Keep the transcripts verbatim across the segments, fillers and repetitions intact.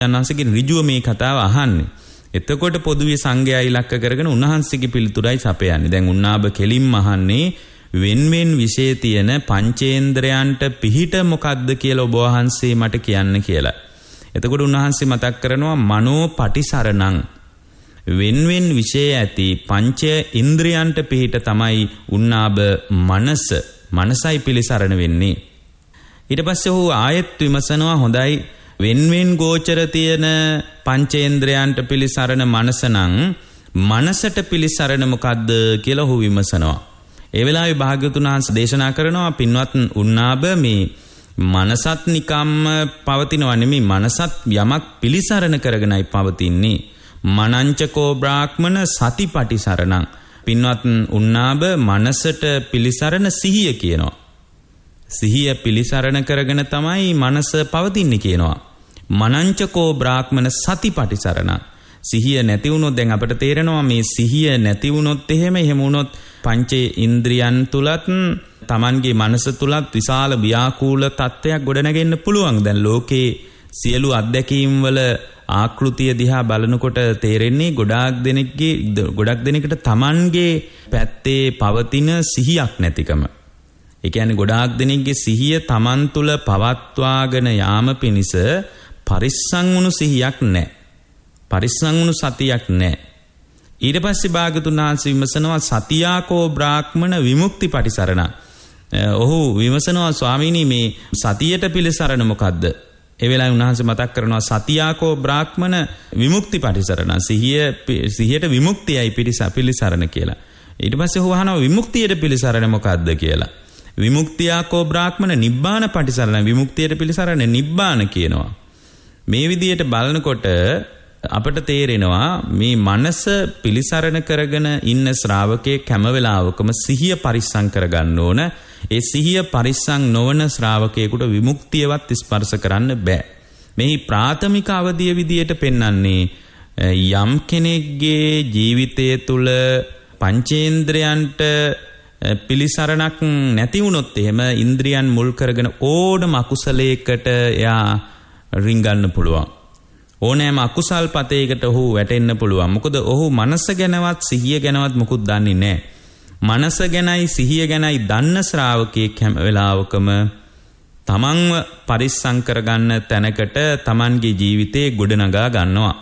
යනවාසේගේ ඍජුව මේ කතාව අහන්නේ. එතකොට පොදුවේ සංඝයා ඉලක්ක කරගෙන උන්වහන්සේගේ පිළිතුරයි සපයන්නේ. දැන් උන්නාබ කෙලින්ම අහන්නේ වෙන්වෙන් විශේෂ තියෙන පංචේන්ද්‍රයන්ට පිහිට මොකද්ද කියලා ඔබ වහන්සේ මට කියන්න කියලා. එතකොට උන්වහන්සේ මතක් කරනවා මනෝ පටිසරණං. වෙන්වෙන් විශේෂ ඇති පංච ඉන්ද්‍රයන්ට පිහිට තමයි උන්නාබ මනස. මනසයි පිළිසරණ වෙන්නේ. ඊට පස්සේ ඔහු ආයෙත් විමසනවා හොඳයි වෙන්වෙන් ගෝචර තියෙන පංචේන්ද්‍රයන්ට පිළිසරණ මනස නම් මනසට පිළිසරණ මොකද්ද කියලා ඔහු විමසනවා. ඒ වෙලාවේ භාග්‍යවතුන් වහන්සේ දේශනා කරනවා පින්වත් උන්නාබ මේ මනසත් නිකම්ම පවතිනවා නෙමෙයි මනසත් යමක් පිළිසරණ කරගෙනයි පවතින්නේ. මනංචකෝ බ්‍රාහ්මණ සතිපටිසරණං. පින්වත් උන්නාබ මනසට පිළිසරණ සිහිය කියනවා. සිහිය පිළිසරණ කරගෙන තමයි මනස පවතින්නේ කියනවා. මනංචකෝ බ්‍රාහ්මණ සතිපටිසරණං. සිහිය නැති වුණොත් දැන් අපිට තේරෙනවා මේ සිහිය නැති වුණොත් එහෙම එහෙම වුණොත් පංචේ ඉන්ද්‍රියන් තුලත් Tamanගේ මනස තුලත් විශාල ව්‍යාකූල තත්ත්වයක් ගොඩනගෙන්න පුළුවන්. දැන් ලෝකේ සියලු අත්දැකීම් වල ආකෘතිය දිහා බලනකොට තේරෙන්නේ ගොඩාක් දෙනෙක්ගේ ගොඩක් දෙනෙකුට Tamanගේ පැත්තේ පවතින සිහියක් නැතිකම. ඒ කියන්නේ ගොඩාක් දෙනෙක්ගේ සිහිය Taman තුල පවත්වාගෙන යාම පිණිස පරිස්සම් වුණු සිහියක් නැහැ. පරිස්සම් වුණු සතියක් නැහැ. ඊට පස්සේ භාගතුන් වහන්සේ විමසනවා සතියාකෝ බ්‍රාහ්මණ විමුක්ති පටිසරණ. ඔහු විමසනවා ස්වාමීනි මේ සතියට පිළිසරණ මොකද්ද? ඒ වෙලාවේ උන්වහන්සේ මතක් කරනවා සතියාකෝ බ්‍රාහ්මණ විමුක්ති පටිසරණ. සිහිය සිහියට විමුක්තියයි පිළිසරණ කියලා. ඊට පස්සේ ඔහු අහනවා විමුක්තියට පිළිසරණ මොකද්ද කියලා. විමුක්තියාකෝ බ්‍රාහ්මණ නිබ්බාන පටිසරණ. විමුක්තියට පිළිසරණ නිබ්බාන කියනවා. මේ විදියට බලනකොට අපට තේරෙනවා මේ මනස පිළිසරණ කරගෙන ඉන්න ශ්‍රාවකයෙක් හැම වෙලාවකම සිහිය පරිස්සම් කරගන්න ඕන. ඒ සිහිය පරිස්සම් නොවන ශ්‍රාවකයෙකුට විමුක්තියවත් ස්පර්ශ කරන්න බෑ. මේ ප්‍රාථමික අවධිය විදියට පෙන්වන්නේ යම් කෙනෙක්ගේ ජීවිතය තුළ පංචේන්ද්‍රයන්ට පිළිසරණක් නැති වුණොත් එහෙම ඉන්ද්‍රියන් මුල් කරගෙන ඕනම අකුසලයකට එයා රිංගන්න පුළුවන්. ඕනෑම අකුසල් පතේකට ඔහු වැටෙන්න පුළුවන්. මොකද ඔහු මනස ගැනවත් සිහිය ගැනවත් මොකුත් දන්නේ නැහැ. මනස ගැනයි සිහිය ගැනයි දන්න ශ්‍රාවකයෙක් හැම වෙලාවකම තමන්ව පරිස්සම් කරගන්න තැනකට තමන්ගේ ජීවිතේ ගොඩනගා ගන්නවා.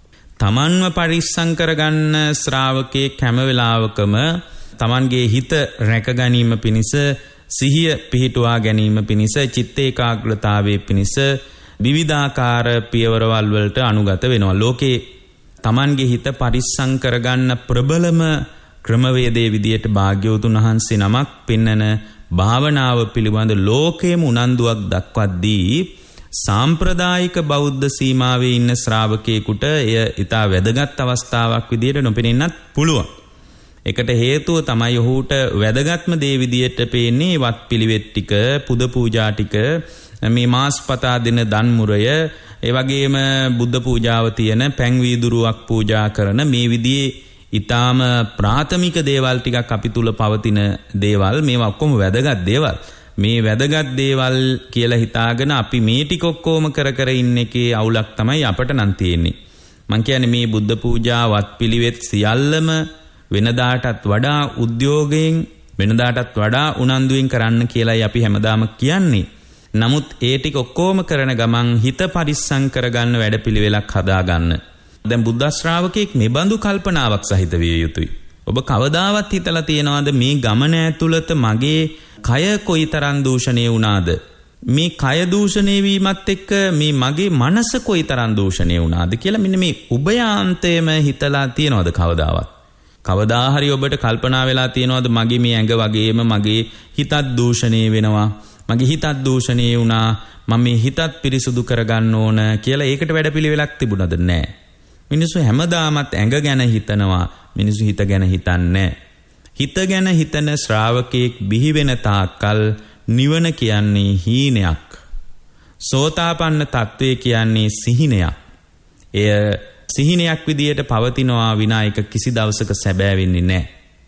තමන්ව පරිස්සම් කරගන්න ශ්‍රාවකයෙක් හැම වෙලාවකම තමන්ගේ හිත රැක ගැනීම පිණිස සිහිය පිහිටුවා ගැනීම පිණිස චිත්ත ඒකාග්‍රතාවයේ පිණිස විවිධාකාර පියවරවල් වලට අනුගත වෙනවා. ලෝකේ Tamanගේ හිත පරිස්සම් කරගන්න ප්‍රබලම ක්‍රමවේදයේ විදියට භාග්‍යවතුන් වහන්සේ නමක් පෙන්නන භාවනාව පිළිබඳ ලෝකේම උනන්දුවක් දක්වද්දී සාම්ප්‍රදායික බෞද්ධ සීමාවේ ඉන්න ශ්‍රාවකයෙකුට එය ඊටා වැදගත් අවස්ථාවක් විදියට නොපෙනෙන්නත් පුළුවන්. ඒකට හේතුව තමයි ඔහුට වැදගත්ම දේ විදියට පේන්නේ වත් පිළිවෙත් ටික, පුද පූජා ටික, මේ මාස්පතා දෙන දන්මුරය, ඒ වගේම බුද්ධ පූජාව තියෙන පැන් වීදුරුවක් පූජා කරන මේ විදිහේ ඊටාම ප්‍රාථමික දේවල් ටිකක් අපි තුල පවතින දේවල්. මේවා ඔක්කොම වැදගත් දේවල්. මේ වැදගත් දේවල් කියලා හිතාගෙන අපි මේ ටික ඔක්කොම කර කර ඉන්න එකේ අවුලක් තමයි අපට නම් තියෙන්නේ. මං කියන්නේ මේ බුද්ධ පූජා වත් පිළිවෙත් සියල්ලම වෙනදාටත් වඩා උද්‍යෝගයෙන් වෙනදාටත් වඩා උනන්දුවෙන් කරන්න කියලායි අපි හැමදාම කියන්නේ. නමුත් ඒ ටික ඔක්කොම කරන ගමන් හිත පරිස්සම් කරගන්න වැඩපිළිවෙලක් හදාගන්න. දැන් බුද්ධ ශ්‍රාවකෙක් මේ බඳු කල්පනාවක් සහිත විය යුතුයි. ඔබ කවදාවත් හිතලා තියනවාද මේ ගමන ඇතුළත මගේ කය කොයිතරම් දූෂණය වුණාද? මේ කය දූෂණය වීමත් එක්ක මේ මගේ මනස කොයිතරම් දූෂණය වුණාද කියලා මෙන්න මේ උභයාන්තයම හිතලා තියනවාද කවදාවත්? කවදා හරි ඔබට කල්පනා වෙලා තියනවාද මගේ මේ ඇඟ වගේම මගේ හිතත් දූෂණය වෙනවා? මගේ හිතත් දූෂණය වුණා, මම මේ හිතත් පිරිසුදු කරගන්න ඕන කියලා ඒකට වැඩපිළිවෙලක් තිබුණද නැහැ. මිනිස්සු හැමදාමත් ඇඟ ගැන හිතනවා, මිනිස්සු හිත ගැන හිතන්නේ. හිත ගැන හිතන ශ්‍රාවකෙක් බිහි වෙන තාක්කල් නිවන කියන්නේ හීනයක්. සෝතාපන්න තත්වය කියන්නේ සිහිනයක්. එය සිහිනයක් විදියට පවතිනවා විනා එක කිසි දවසක සැබෑ වෙන්නේ නැහැ.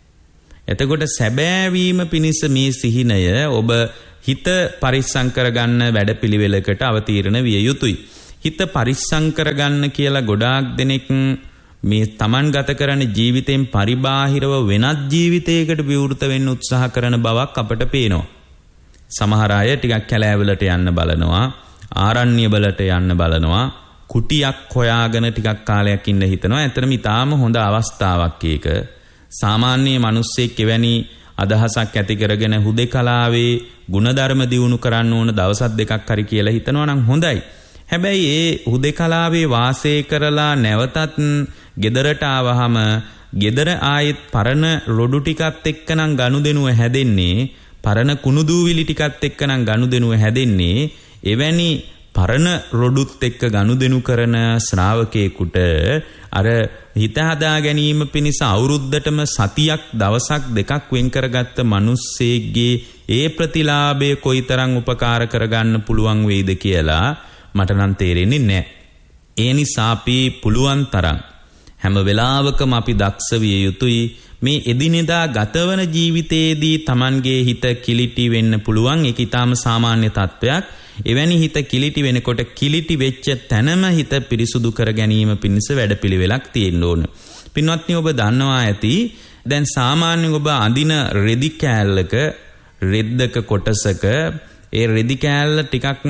එතකොට සැබෑවීම පිණිස මේ සිහිනය ඔබ හිත පරිස්සම් කරගන්න වැඩපිළිවෙලකට අවතීර්ණ විය යුතුයි. හිත පරිස්සම් කරගන්න කියලා ගොඩාක් දෙනෙක් මේ Taman ගත කරන ජීවිතෙන් පරිබාහිරව වෙනත් ජීවිතයකට විවෘත වෙන්න උත්සාහ කරන බවක් අපට පේනවා. සමහර අය ටිකක් කැලෑවලට යන්න බලනවා, ආරණ්‍ය වලට යන්න බලනවා, කුටියක් හොයාගෙන ටිකක් කාලයක් ඉන්න හිතනවා. ඇත්තටම ඊටාම හොඳ අවස්ථාවක් ඒක. සාමාන්‍ය මිනිස්සෙක් එවැනි අදහසක් ඇති කරගෙන හුදේකලාවේ ಗುಣධර්ම දියුණු කරන්න ඕන දවසක් දෙකක් හරි කියලා හිතනවා නම් හොඳයි. හැබැයි ඒ හුදේකලාවේ වාසය කරලා නැවතත් ගෙදරට ආවහම ගෙදර ආයෙත් පරණ රොඩු ටිකත් එක්කනම් ගනුදෙනුව හැදෙන්නේ, පරණ කුණුදූවිලි ටිකත් එක්කනම් ගනුදෙනුව හැදෙන්නේ. එවැනි පරණ රොඩුත් එක්ක ගනුදෙනු කරන ශ්‍රාවකයෙකුට අර හිත හදා ගැනීම පිණිස අවුරුද්දටම සතියක් දවසක් දෙකක් වෙන් කරගත්ත මිනිස්සෙක්ගේ ඒ ප්‍රතිලාභය කොයිතරම් උපකාර කරගන්න පුළුවන් වෙයිද කියලා මට නම් තේරෙන්නේ නැහැ. ඒ නිසා අපි පුළුවන් තරම් හැම වෙලාවකම අපි දක්ෂ විය යුතුයි මේ එදිනෙදා ගතවන ජීවිතයේදී Tamanගේ හිත කිලිටි වෙන්න පුළුවන්. ඒක ඊටාම සාමාන්‍ය තත්වයක්. එවැනි හිත කිලිටි වෙනකොට කිලිටි වෙච්ච තැනම හිත පිරිසුදු කර ගැනීම පිණිස වැඩපිළිවෙලක් තියෙන්න ඕන. පින්වත්නි, ඔබ දන්නවා ඇති දැන් සාමාන්‍යයෙන් ඔබ අඳින රෙදි කෑල්ලක රෙද්දක කොටසක ඒ රෙදි කෑල්ල ටිකක්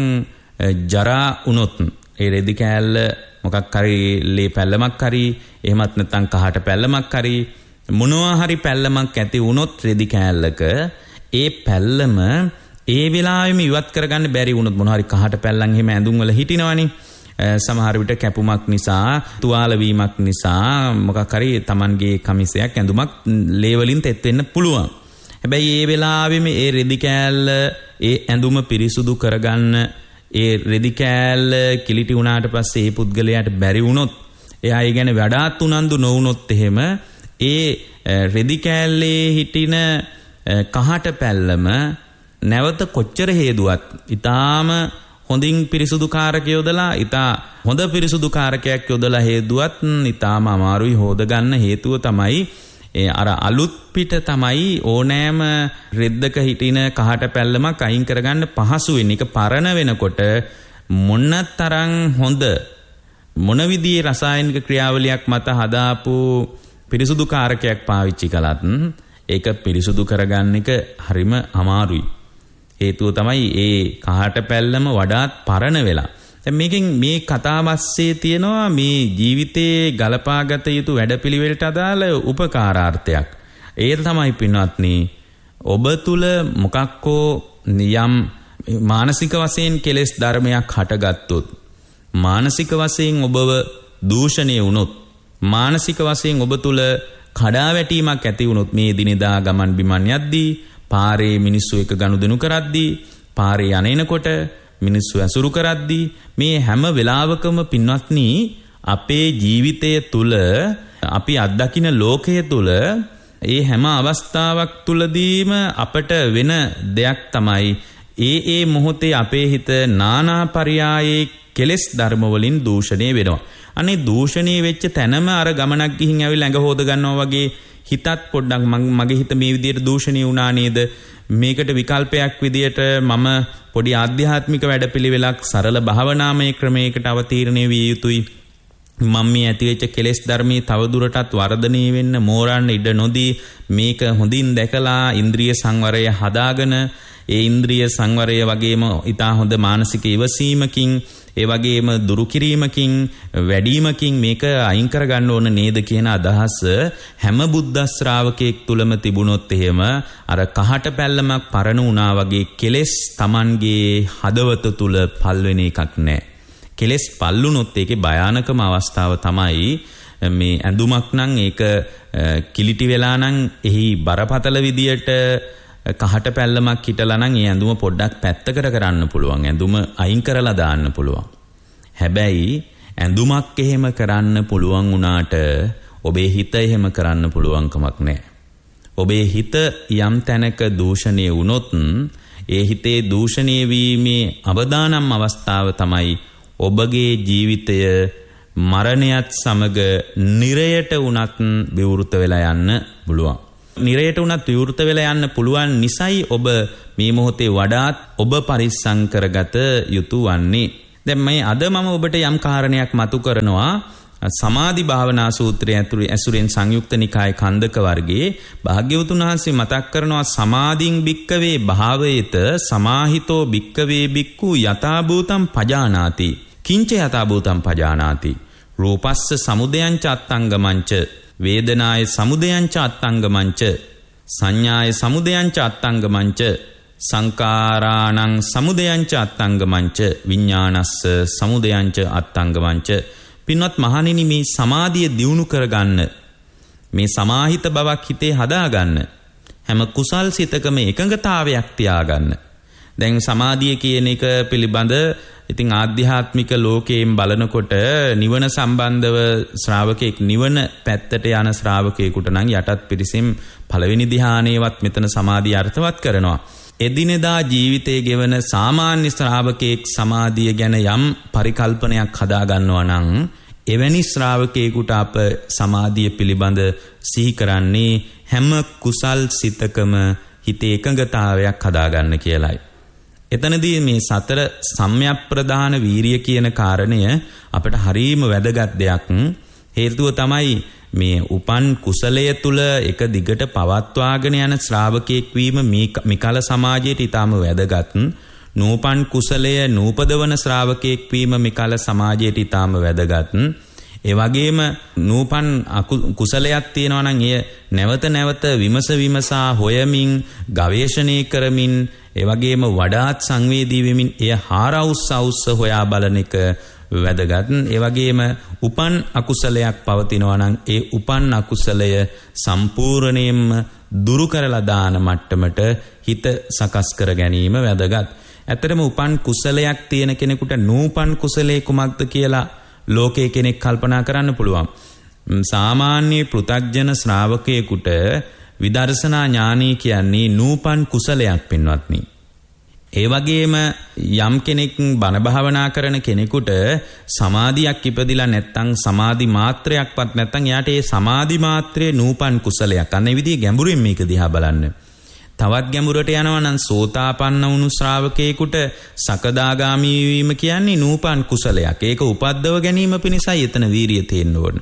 ජරා වුණොත්, ඒ රෙදි කෑල්ල මොකක් හරි ලේ පැල්ලමක් හරි එහෙමත් නැත්නම් කහට පැල්ලමක් හරි මොනවා හරි පැල්ලමක් ඇති වුණොත් රෙදි කෑල්ලක ඒ පැල්ලම ඒ වෙලාවෙම ඉවත් කරගන්න බැරි වුණොත් මොනවා හරි කහට පැල්ලම් එහෙම ඇඳුම් වල හිටිනවනේ. සමහර විට කැපුමක් නිසා, තුවාල වීමක් නිසා මොකක් හරි Tamanගේ කමිසයක් ඇඳුමක් ලේ වලින් තෙත් වෙන්න පුළුවන්. හැබැයි ඒ වෙලාවෙම ඒ රෙදි කෑල්ල ඒ ඇඳුම පිරිසුදු කරගන්න, ඒ රෙදි කෑල්ල කිලිටි වුණාට පස්සේ ඒ පුද්ගලයාට බැරි වුණොත්, එයා ඒ ගැන වඩාත් උනන්දු නොවුනොත් එහෙම ඒ රෙදි කෑල්ලේ හිටින කහට පැල්ලම නැවත කොච්චර හේදුවත් ඊටාම හොඳින් පිරිසුදු කාරක යොදලා ඊටා හොඳ පිරිසුදු කාරකයක් යොදලා හේදුවත් ඊටාම අමාරුයි හොද ගන්න. හේතුව තමයි ඒ අර අලුත් පිට තමයි ඕනෑම රෙද්දක හිටින කහට පැල්ලමක් අයින් කරගන්න පහසු වෙන්නේ. ඒක පරණ වෙනකොට මොනතරම් හොඳ මොන විදිහේ රසායනික ක්‍රියාවලියක් මත හදාපු පිරිසුදු කාරකයක් පාවිච්චි කළත් ඒක පිරිසුදු කරගන්න එක හරිම අමාරුයි. හේතුව තමයි ඒ කහට පැල්ලම වඩාත් පරණ වෙලා. දැන් මේකෙන් මේ කතාවස්සේ තියෙනවා මේ ජීවිතයේ ගලපාගත යුතු වැඩපිළිවෙලට අදාළ උපකාරාර්ථයක්. ඒ තමයි පින්වත්නි, ඔබ තුල මොකක්කෝ යම් මානසික වශයෙන් කෙලෙස් ධර්මයක් හටගත්තොත්, මානසික වශයෙන් ඔබව දූෂණය වුණොත්, මානසික වශයෙන් ඔබ තුල කඩාවැටීමක් ඇති වුණොත්, මේ දිනදා ගමන් බිමන් යද්දී, පාරේ මිනිස්සු එක ගනුදෙනු කරද්දී, පාරේ යන්නේනකොට මිනිස්සු ඇසුරු කරද්දී, මේ හැම වෙලාවකම පින්වත්නි අපේ ජීවිතය තුල අපි අත්දකින ලෝකය තුල ඒ හැම අවස්ථාවක් තුලදීම අපට වෙන දෙයක් තමයි ඒ ඒ මොහොතේ අපේ හිත නානා පරියායේ කෙලෙස් ධර්ම වලින් දූෂණය වෙනවා. අනේ දූෂණය වෙච්ච තැනම අර ගමනක් ගිහින් ඇවිල්ලා ඇඟ හොද ගන්නවා වගේ හිතත් පොඩ්ඩක් මගේ හිත මේ විදියට දූෂණය වුණා නේද, මේකට විකල්පයක් විදියට මම පොඩි ආධ්‍යාත්මික වැඩපිළිවෙලක් සරල භාවනාමය ක්‍රමයකට අවතීර්ණය විය යුතුයි, මම මේ ඇතිවෙච්ච කෙලෙස් ධර්මයේ තවදුරටත් වර්ධනය වෙන්න මෝරන්න ඉඩ නොදී මේක හොඳින් දැකලා ඉන්ද්‍රිය සංවරය හදාගෙන, ඒ ඉන්ද්‍රිය සංවරය වගේම ඊටා හොඳ මානසික ඉවසීමකින්, ඒ වගේම දුරු කිරීමකින්, වැඩිමකින් මේක අයින් කරගන්න ඕන නේද කියන අදහස හැම බුද්ධ ශ්‍රාවකයෙක් තුලම තිබුණොත් එහෙම අර කහට පැල්ලමක් පරණ වුණා වගේ කෙලෙස් Tamanගේ හදවත තුල පල් වෙන එකක් නැහැ. කෙලෙස් පල්ලුනොත් ඒකේ භයානකම අවස්ථාව තමයි මේ ඇඳුමක් නම් ඒක කිලිටි වෙලා නම් එහි බරපතල විදියට කහට පැල්ලමක් හිටලා නම් ඒ ඇඳුම පොඩ්ඩක් පැත්තකට කරන්න පුළුවන්, ඇඳුම අයින් කරලා දාන්න පුළුවන්. හැබැයි ඇඳුමක් එහෙම කරන්න පුළුවන් වුණාට ඔබේ හිත එහෙම කරන්න පුළුවන් කමක් නැහැ. ඔබේ හිත යම් තැනක දූෂණය වුණොත් ඒ හිතේ දූෂණය වීමේ අවදානම් අවස්ථාව තමයි ඔබගේ ජීවිතය මරණයත් සමග නිරයට වුණත් විවෘත වෙලා යන්න පුළුවන්. නිරයට උනත් විවෘත වෙලා යන්න පුළුවන් නිසයි ඔබ මේ මොහොතේ වඩාත් ඔබ පරිස්සම් කරගත යුතු වන්නේ. දැන් මේ අද මම ඔබට යම් කාරණයක් මතු කරනවා සමාධි භාවනා සූත්‍රය ඇතුළේ ඇසුරෙන් සංයුක්ත නිකායේ කන්දක වර්ගයේ භාග්‍යවතුන් වහන්සේ මතක් කරනවා සමාධින් භික්කවේ භාවයේත සමාහිතෝ භික්කවේ භික්ඛු යථා භූතං පජානාති කිංච යථා භූතං පජානාති රූපස්ස සමුදයං ච අත්තංගමං ච වේදනාය සමුදයං ච අත්තංගමං ච සංඥාය සමුදයං ච අත්තංගමං ච සංකාරාණං සමුදයං ච අත්තංගමං ච විඥානස්ස සමුදයං ච අත්තංගමං ච. පින්වත් මහණෙනි, මේ සමාධිය දියුණු කරගන්න, මේ සමාහිත බවක් හිතේ හදාගන්න, හැම කුසල් සිතකම එකඟතාවයක් තියාගන්න. දැන් සමාධිය කියන එක පිළිබඳ ඉතින් ආධ්‍යාත්මික ලෝකයෙන් බලනකොට නිවන සම්බන්ධව ශ්‍රාවකෙක් නිවන පැත්තට යන ශ්‍රාවකයෙකුට නම් යටත් පිරිසෙන් පළවෙනි ධ්‍යානයේවත් මෙතන සමාධිය අර්ථවත් කරනවා. එදිනෙදා ජීවිතයේ ගෙවන සාමාන්‍ය ශ්‍රාවකෙක් සමාධිය ගැන යම් පරිකල්පනයක් හදා ගන්නවා නම් එවැනි ශ්‍රාවකයෙකුට අප සමාධිය පිළිබඳ සිහි කරන්නේ හැම කුසල් සිතකම හිතේ එකඟතාවයක් හදා ගන්න කියලයි. එතනදී මේ සතර සම්‍යක්ප්‍රදාන වීරිය කියන කාරණය අපට හරීම වැදගත් දෙයක්. හේතුව තමයි මේ උපන් කුසලය තුල එක දිගට පවත්වාගෙන යන ශ්‍රාවකෙක් වීම මිකල සමාජයට ඊටම වැදගත්. නූපන් කුසලය නූපදවන ශ්‍රාවකෙක් වීම මිකල සමාජයට ඊටම වැදගත්. ඒ වගේම නූපන් කුසලයක් තියෙනවා නම් එය නැවත නැවත විමස විමසා හොයමින් ගවේෂණය කරමින් ඒ වගේම වඩාත් සංවේදී වෙමින් එය හාරවුස් අවුස්ස හොයා බලන එක වැදගත්. ඒ වගේම උපන් අකුසලයක් පවතිනවා නම් ඒ උපන් අකුසලය සම්පූර්ණයෙන්ම දුරු කරලා දාන මට්ටමට හිත සකස් කර ගැනීම වැදගත්. ඇත්තටම උපන් කුසලයක් තියෙන කෙනෙකුට නූපන් කුසලයේ කුමක්ද කියලා ලෝකයේ කෙනෙක් කල්පනා කරන්න පුළුවන්. සාමාන්‍ය පෘථග්ජන ශ්‍රාවකයෙකුට විදර්ශනා ඥානය කියන්නේ නූපන් කුසලයක් පින්වත්නි. ඒ වගේම යම් කෙනෙක් බණ භාවනා කරන කෙනෙකුට සමාධියක් ඉපදිලා නැත්නම් සමාධි මාත්‍රයක්වත් නැත්නම් එයාට ඒ සමාධි මාත්‍රයේ නූපන් කුසලයක්. අනේ විදිහේ ගැඹුරින් මේක දිහා බලන්න. තවත් ගැඹුරට යනවා නම් සෝතාපන්න වුණු ශ්‍රාවකයෙකුට සකදාගාමී වීම කියන්නේ නූපන් කුසලයක්. ඒක උපද්දව ගැනීම පිණිසයි එතන වීරිය තියෙන්න ඕන.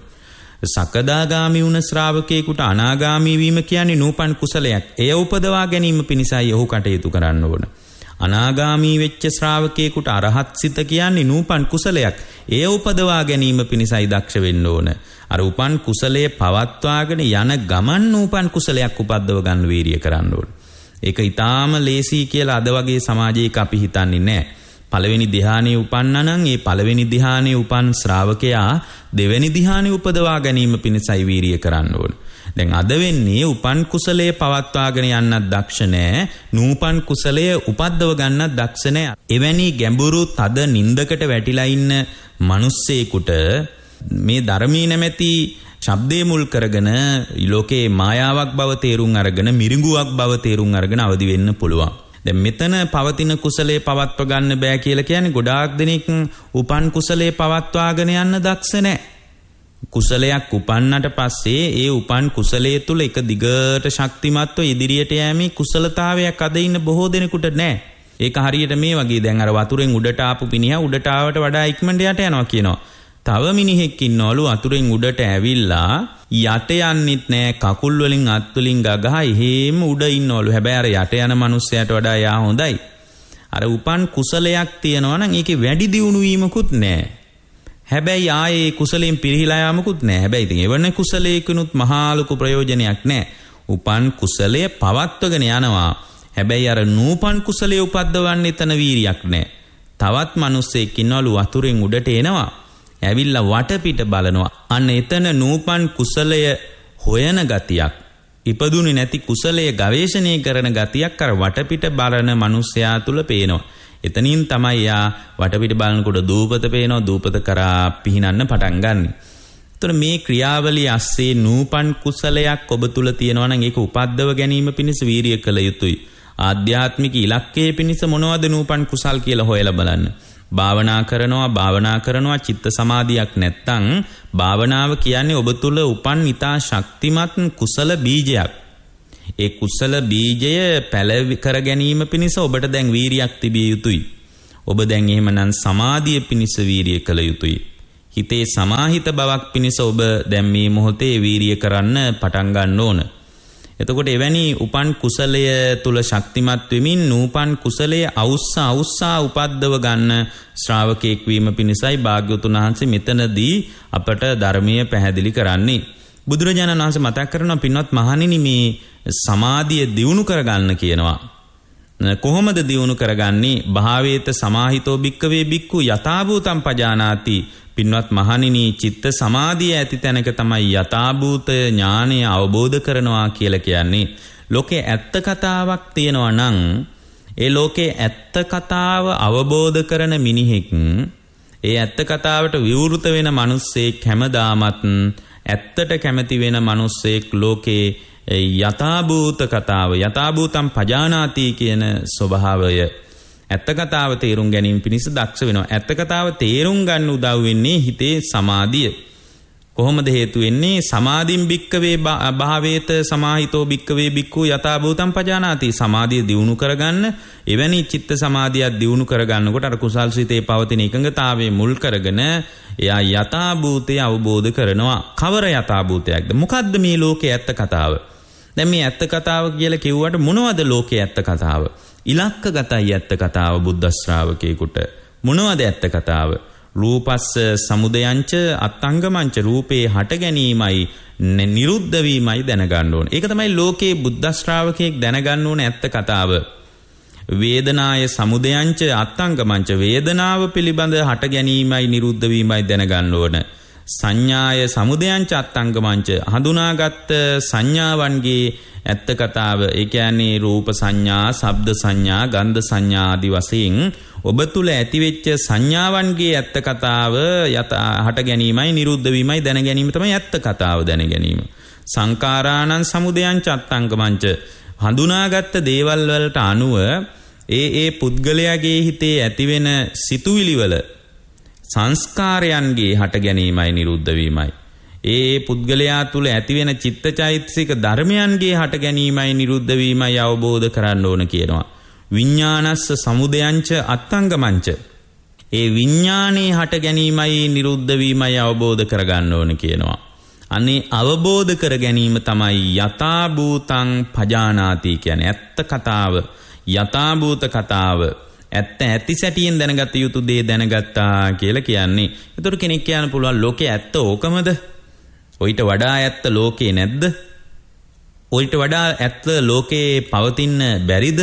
සකදාගාමී වුණ ශ්‍රාවකයෙකුට අනාගාමී වීම කියන්නේ නූපන් කුසලයක්. එය උපදවා ගැනීම පිණිසයි ඔහු කටයුතු කරන්න ඕන. අනාගාමී වෙච්ච ශ්‍රාවකයෙකුට අරහත් සිත කියන්නේ නූපන් කුසලයක්. එය උපදවා ගැනීම පිණිසයි දක්ෂ වෙන්න ඕන. අර උපන් කුසලයේ පවත්වාගෙන යන ගමන් නූපන් කුසලයක් උපද්දව ගන්න වීරිය කරන්න ඕන. ඒක ඊටාම ලේසි කියලා අද වගේ සමාජයක අපි හිතන්නේ නැහැ. පළවෙනි ධ්‍යානෙ උපන්නා නම් ඒ පළවෙනි ධ්‍යානෙ උපන් ශ්‍රාවකයා දෙවෙනි ධ්‍යානෙ උපදවා ගැනීම පිණිසයි වීරිය කරන්න ඕන. දැන් අද වෙන්නේ උපන් කුසලයේ පවත්වාගෙන යන්නත් දක්ෂ නැහැ, නූපන් කුසලයේ උපද්දව ගන්නත් දක්ෂ නැහැ. එවැනි ගැඹුරු තද නින්දකට වැටිලා ඉන්න මිනිස්සෙකුට මේ ධර්මී නැමැති ශබ්දේ මුල් කරගෙන ලෝකේ මායාවක් බව තේරුම් අරගෙන මිරිඟුවක් බව තේරුම් අරගෙන අවදි වෙන්න පුළුවන්. දැන් මෙතන පවතින කුසලයේ පවත්ව ගන්න බෑ කියලා කියන්නේ ගොඩාක් දෙනෙක් උපන් කුසලයේ පවත්වාගෙන යන්න දක්ෂ නැහැ. කුසලයක් උපන්නට පස්සේ ඒ උපන් කුසලයේ තුල එක දිගට ශක්තිමත්ව ඉදිරියට යෑමේ කුසලතාවයක් අද ඉන්න බොහෝ දෙනෙකුට නැහැ. ඒක හරියට මේ වගේ දැන් අර වතුරෙන් උඩට ආපු පිනිහා උඩට ආවට වඩා ඉක්මනට යට යනවා කියනවා. තව මිනිහෙක් ඉන්නවලු වතුරෙන් උඩට ඇවිල්ලා යට යන්නෙත් නෑ, කකුල් වලින් අත් වලින් ගගහ එහෙම උඩ ඉන්නවලු. හැබැයි අර යට යන මිනිස්සයාට වඩා යා හොඳයි. අර උපන් කුසලයක් තියෙනවා නම් ඒකේ වැඩි දියුණු වීමකුත් නෑ. හැබැයි ආයේ කුසලයෙන් පිරිහිලා යාමකුත් නෑ. හැබැයි ඉතින් එවන කුසලයකිනුත් මහා ලොකු ප්‍රයෝජනයක් නෑ. උපන් කුසලයේ පවත්වගෙන යනවා. හැබැයි අර නූපන් කුසලයේ උපද්දවන්න එතන වීරියක් නෑ. තවත් මිනිස්සෙක් ඉන්නවලු වතුරෙන් උඩට එනවා. ඇවිල්ලා වටපිට බලනවා. අන්න එතන නූපන් කුසලය හොයන ගතියක්, ඉපදුනේ නැති කුසලයේ ගවේෂණය කරන ගතියක් අර වටපිට බලන මිනිසයා තුල පේනවා. එතනින් තමයි යා වටපිට බලනකොට දූපත පේනවා, දූපත කරා පිහිනන්න පටන් ගන්න. එතකොට මේ ක්‍රියාවලිය ඇස්සේ නූපන් කුසලයක් ඔබ තුල තියෙනවා නම් ඒක උපද්දව ගැනීම පිණිස වීරිය කළ යුතුයි. ආධ්‍යාත්මික ඉලක්කයේ පිණිස මොනවද නූපන් කුසල් කියලා හොයලා බලන්න. භාවනා කරනවා භාවනා කරනවා චිත්ත සමාධියක් නැත්තම් භාවනාව කියන්නේ ඔබ තුල උපන් ඊතා ශක්තිමත් කුසල බීජයක්. ඒ කුසල බීජය පැල කර ගැනීම පිණිස ඔබට දැන් වීරියක් තිබිය යුතුයි. ඔබ දැන් එහෙමනම් සමාධිය පිණිස වීරිය කළ යුතුයි. හිතේ සමාහිත බවක් පිණිස ඔබ දැන් මේ මොහොතේ වීරිය කරන්න පටන් ගන්න ඕන. එතකොට එවැනි උපන් කුසලය තුල ශක්තිමත් වෙමින් නූපන් කුසලයේ අවුස්සා අවුස්සා උපද්දව ගන්න ශ්‍රාවකෙක් වීම පිණිසයි භාග්‍යවතුන් වහන්සේ මෙතනදී අපට ධර්මීය පැහැදිලි කරන්නේ. බුදුරජාණන් වහන්සේ මතක් කරනවා පින්වත් මහණෙනි මේ සමාධිය දියුණු කරගන්න කියනවා. කොහොමද දියුණු කරගන්නේ? භාවේත සමාහිතෝ භික්කවේ භික්ඛු යථාභූතං පජානාති. පින්වත් මහණෙනි චිත්ත සමාධිය ඇති තැනක තමයි යථාභූත ඥානය අවබෝධ කරනවා කියලා කියන්නේ. ලෝකේ ඇත්ත කතාවක් තියෙනවා නම් ඒ ලෝකේ ඇත්ත කතාව අවබෝධ කරන මිනිහෙක් ඒ ඇත්ත කතාවට විවෘත වෙන මිනිස්සෙක් හැමදාමත් ඇත්තට කැමති වෙන මිනිස්සෙක් ලෝකේ යථාභූත කතාව යථාභූතං පජානාති කියන ස්වභාවය ඇත්ත කතාව තේරුම් ගැනීම පිණිස දක්ෂ වෙනවා. ඇත්ත කතාව තේරුම් ගන්න උදව් වෙන්නේ හිතේ සමාධිය. කොහොමද හේතු වෙන්නේ? සමාධින් භික්කවේ භාවේත සමාහිතෝ භික්කවේ භික්ඛු යථාභූතං පජානාති. සමාධිය දියුණු කරගන්න එවැනි චිත්ත සමාධියක් දියුණු කරගන්නකොට අර කුසල් සිතේ පවතින එකඟතාවයේ මුල් කරගෙන එයා යථාභූතය අවබෝධ කරනවා. කවර යථාභූතයක්ද? මොකද්ද මේ ලෝකයේ ඇත්ත කතාව? දැන් මේ ඇත්ත කතාව කියලා කිව්වට මොනවද ලෝකයේ ඇත්ත කතාව? ඉලක්කගතයි ඇත්ත කතාව බුද්ධ ශ්‍රාවකේකට. මොනවද ඇත්ත කතාව? රූපස්ස සමුදයංච අත්ංගමංච. රූපේ හට ගැනීමයි නිරුද්ධ වීමයි දැනගන්න ඕන. ඒක තමයි ලෝකේ බුද්ධ ශ්‍රාවකෙක් දැනගන්න ඕන ඇත්ත කතාව. වේදනාය සමුදයංච අත්ංගමංච. වේදනාව පිළිබඳ හට ගැනීමයි නිරුද්ධ වීමයි දැනගන්න ඕන. සංඥාය සමුදයංච අත්ංගමංච. හඳුනාගත් සංඥාවන්ගේ ඇත්ත කතාව. ඒ කියන්නේ රූප සංඥා, ශබ්ද සංඥා, ගන්ධ සංඥා ආදී වශයෙන් ඔබ තුල ඇතිවෙච්ච සංඥාවන්ගේ ඇත්ත කතාව හට ගැනීමයි නිරුද්ධ වීමයි දැන ගැනීම තමයි ඇත්ත කතාව දැන ගැනීම. සංකාරාණං සමුදයංච අත්ංගමංච. හඳුනාගත් දේවල් වලට අනුව ඒ ඒ පුද්ගලයාගේ හිතේ ඇතිවෙන සිතුවිලි වල සංස්කාරයන්ගේ හට ගැනීමයි නිරුද්ධ වීමයි. ඒ පුද්ගලයා තුල ඇතිවෙන චිත්තචෛතසික ධර්මයන්ගේ හට ගැනීමයි නිරුද්ධ වීමයි අවබෝධ කරන්න ඕන කියනවා. විඥානස්ස සමුදයංච අත්ංගමංච. ඒ විඥානේ හට ගැනීමයි නිරුද්ධ වීමයි අවබෝධ කරගන්න ඕන කියනවා. අනේ අවබෝධ කර ගැනීම තමයි යථාභූතං පජානාති කියන්නේ. ඇත්ත කතාව, යථාභූත කතාව, ඇත්ත ඇති සැටියෙන් දැනගත යුතු දේ දැනගත්තා කියලා කියන්නේ. ඒතර කෙනෙක් කියන්න පුළුවන් ලෝකේ ඇත්ත ඕකමද? ඔයිට වඩා ඇත්ත ලෝකේ නැද්ද? ඔයිට වඩා ඇත්ත ලෝකේ පවතින්න බැරිද?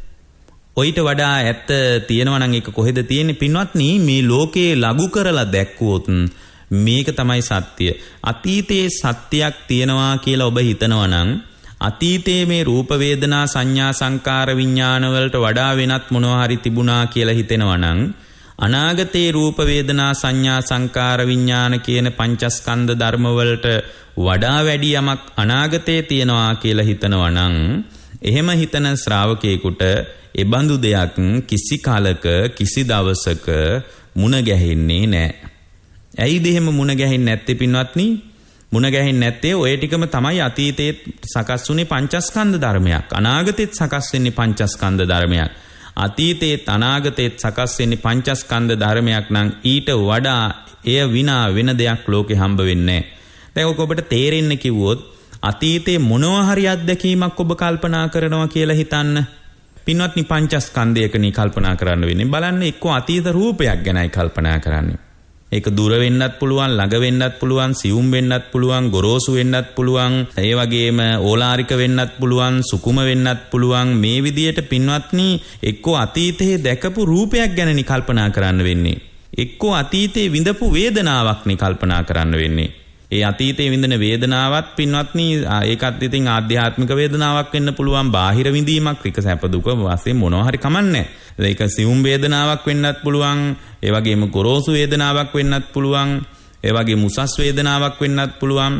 ඔයිට වඩා ඇත්ත තියෙනවා නම් ඒක කොහෙද තියෙන්නේ? පින්වත්නි, මේ ලෝකේ ලඝු කරලා දැක්කුවොත් මේක තමයි සත්‍ය. අතීතයේ සත්‍යයක් තියෙනවා කියලා ඔබ හිතනවා නම් අතීතයේ මේ රූප වේදනා සංඥා සංකාර විඥාන වලට වඩා වෙනත් මොනවා හරි තිබුණා කියලා හිතෙනවා නම් අනාගතේ රූප වේදනා සංඥා සංකාර විඥාන කියන පංචස්කන්ධ ධර්ම වලට වඩා වැඩි යමක් අනාගතේ තියනවා කියලා හිතනවා නම් එහෙම හිතන ශ්‍රාවකයෙකුට ඒ බඳු දෙයක් කිසි කාලක කිසි දවසක මුණ ගැහෙන්නේ නැහැ. ඇයිද එහෙම මුණ ගැහෙන්නේ නැත්තේ පින්වත්නි? මුණ ගැහෙන්නේ නැත්තේ ඔය ටිකම තමයි අතීතයේ සකස් වුනේ පංචස්කන්ධ ධර්මයක්. අනාගතෙත් සකස් වෙන්නේ පංචස්කන්ධ ධර්මයක්. අතීතයේත් අනාගතයේත් සකස් වෙන්නේ පංචස්කන්ධ ධර්මයක් නම් ඊට වඩා එය විනා වෙන දෙයක් ලෝකේ හම්බ වෙන්නේ නැහැ. දැන් ඔක ඔබට තේරෙන්න කිව්වොත් අතීතයේ මොනවා හරි අත්දැකීමක් ඔබ කල්පනා කරනවා කියලා හිතන්න. පින්වත්නි, පංචස්කන්ධයකනේ කල්පනා කරන්න වෙන්නේ. බලන්න, එක්ක අතීත රූපයක් ගැනයි කල්පනා කරන්නේ. ඒක දුර වෙන්නත් පුළුවන්, ළඟ වෙන්නත් පුළුවන්, සියුම් වෙන්නත් පුළුවන්, ගොරෝසු වෙන්නත් පුළුවන්, ඒ වගේම ඕලාරික වෙන්නත් පුළුවන්, සුකුම වෙන්නත් පුළුවන්. මේ විදියට පින්වත්නි, එක්කෝ අතීතයේ දැකපු රූපයක් ගැනනේ කල්පනා කරන්න වෙන්නේ. එක්කෝ අතීතයේ විඳපු වේදනාවක්නේ කල්පනා කරන්න වෙන්නේ. ඒ අතීතයේ විඳින වේදනාවත් පින්වත්නි, ඒකත් ඉතින් ආධ්‍යාත්මික වේදනාවක් වෙන්න පුළුවන්, බාහිර විඳීමක්, එක සැප දුක වශයෙන් මොනවා හරි කමන්නේ. ඒක සියුම් වේදනාවක් වෙන්නත් පුළුවන්, ඒ වගේම ගොරෝසු වේදනාවක් වෙන්නත් පුළුවන්, ඒ වගේම උසස් වේදනාවක් වෙන්නත් පුළුවන්,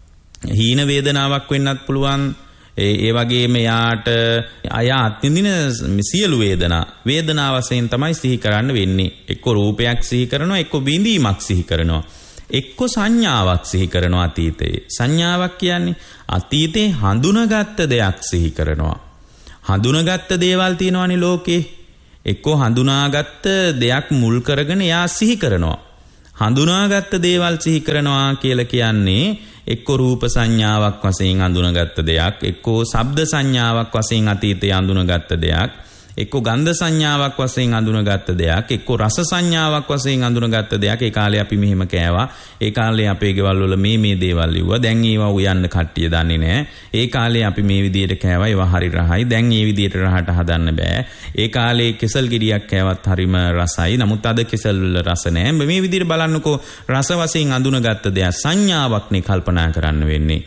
හීන වේදනාවක් වෙන්නත් පුළුවන්. ඒ ඒ වගේම යාට අය අත්විඳින සියලු වේදනා වේදනා වශයෙන් තමයි සිහි කරන්න වෙන්නේ. එක්ක රූපයක් සිහි කරනවා, එක්ක විඳීමක් සිහි කරනවා, එක්ක සංඥාවක් සිහි කරනවා. අතීතයේ සංඥාවක් කියන්නේ අතීතේ හඳුනාගත්ත දෙයක් සිහි කරනවා. හඳුනාගත්ත දේවල් තියෙනවානේ ලෝකේ. එක්කෝ හඳුනාගත්ත දෙයක් මුල් කරගෙන එයා සිහි කරනවා. හඳුනාගත්ත දේවල් සිහි කරනවා කියලා කියන්නේ එක්කෝ රූප සංඥාවක් වශයෙන් හඳුනාගත්ත දෙයක්, එක්කෝ ශබ්ද සංඥාවක් වශයෙන් අතීතයේ හඳුනාගත්ත දෙයක්, එක්කෝ ගන්ධ සංඥාවක් වශයෙන් හඳුනාගත්ත දෙයක්, එක්කෝ රස සංඥාවක් වශයෙන් හඳුනාගත්ත දෙයක්. ඒ කාලේ අපි මෙහෙම කෑවා. ඒ කාලේ අපේ ගෙවල් වල මේ මේ දේවල් ලිව්වා. දැන් ඒවා උයන්න කට්ටිය දන්නේ නැහැ. ඒ කාලේ අපි මේ විදියට කෑවා. ඒවා හරි රහයි. දැන් මේ විදියට රහට හදන්න බෑ. ඒ කාලේ කෙසල් ගෙඩියක් කෑවත් හරිම රසයි. නමුත් අද කෙසල් වල රස නැහැ. මේ විදියට බලන්නකෝ රස වශයෙන් හඳුනාගත්ත දෙයක් සංඥාවක්නේ කල්පනා කරන්න වෙන්නේ.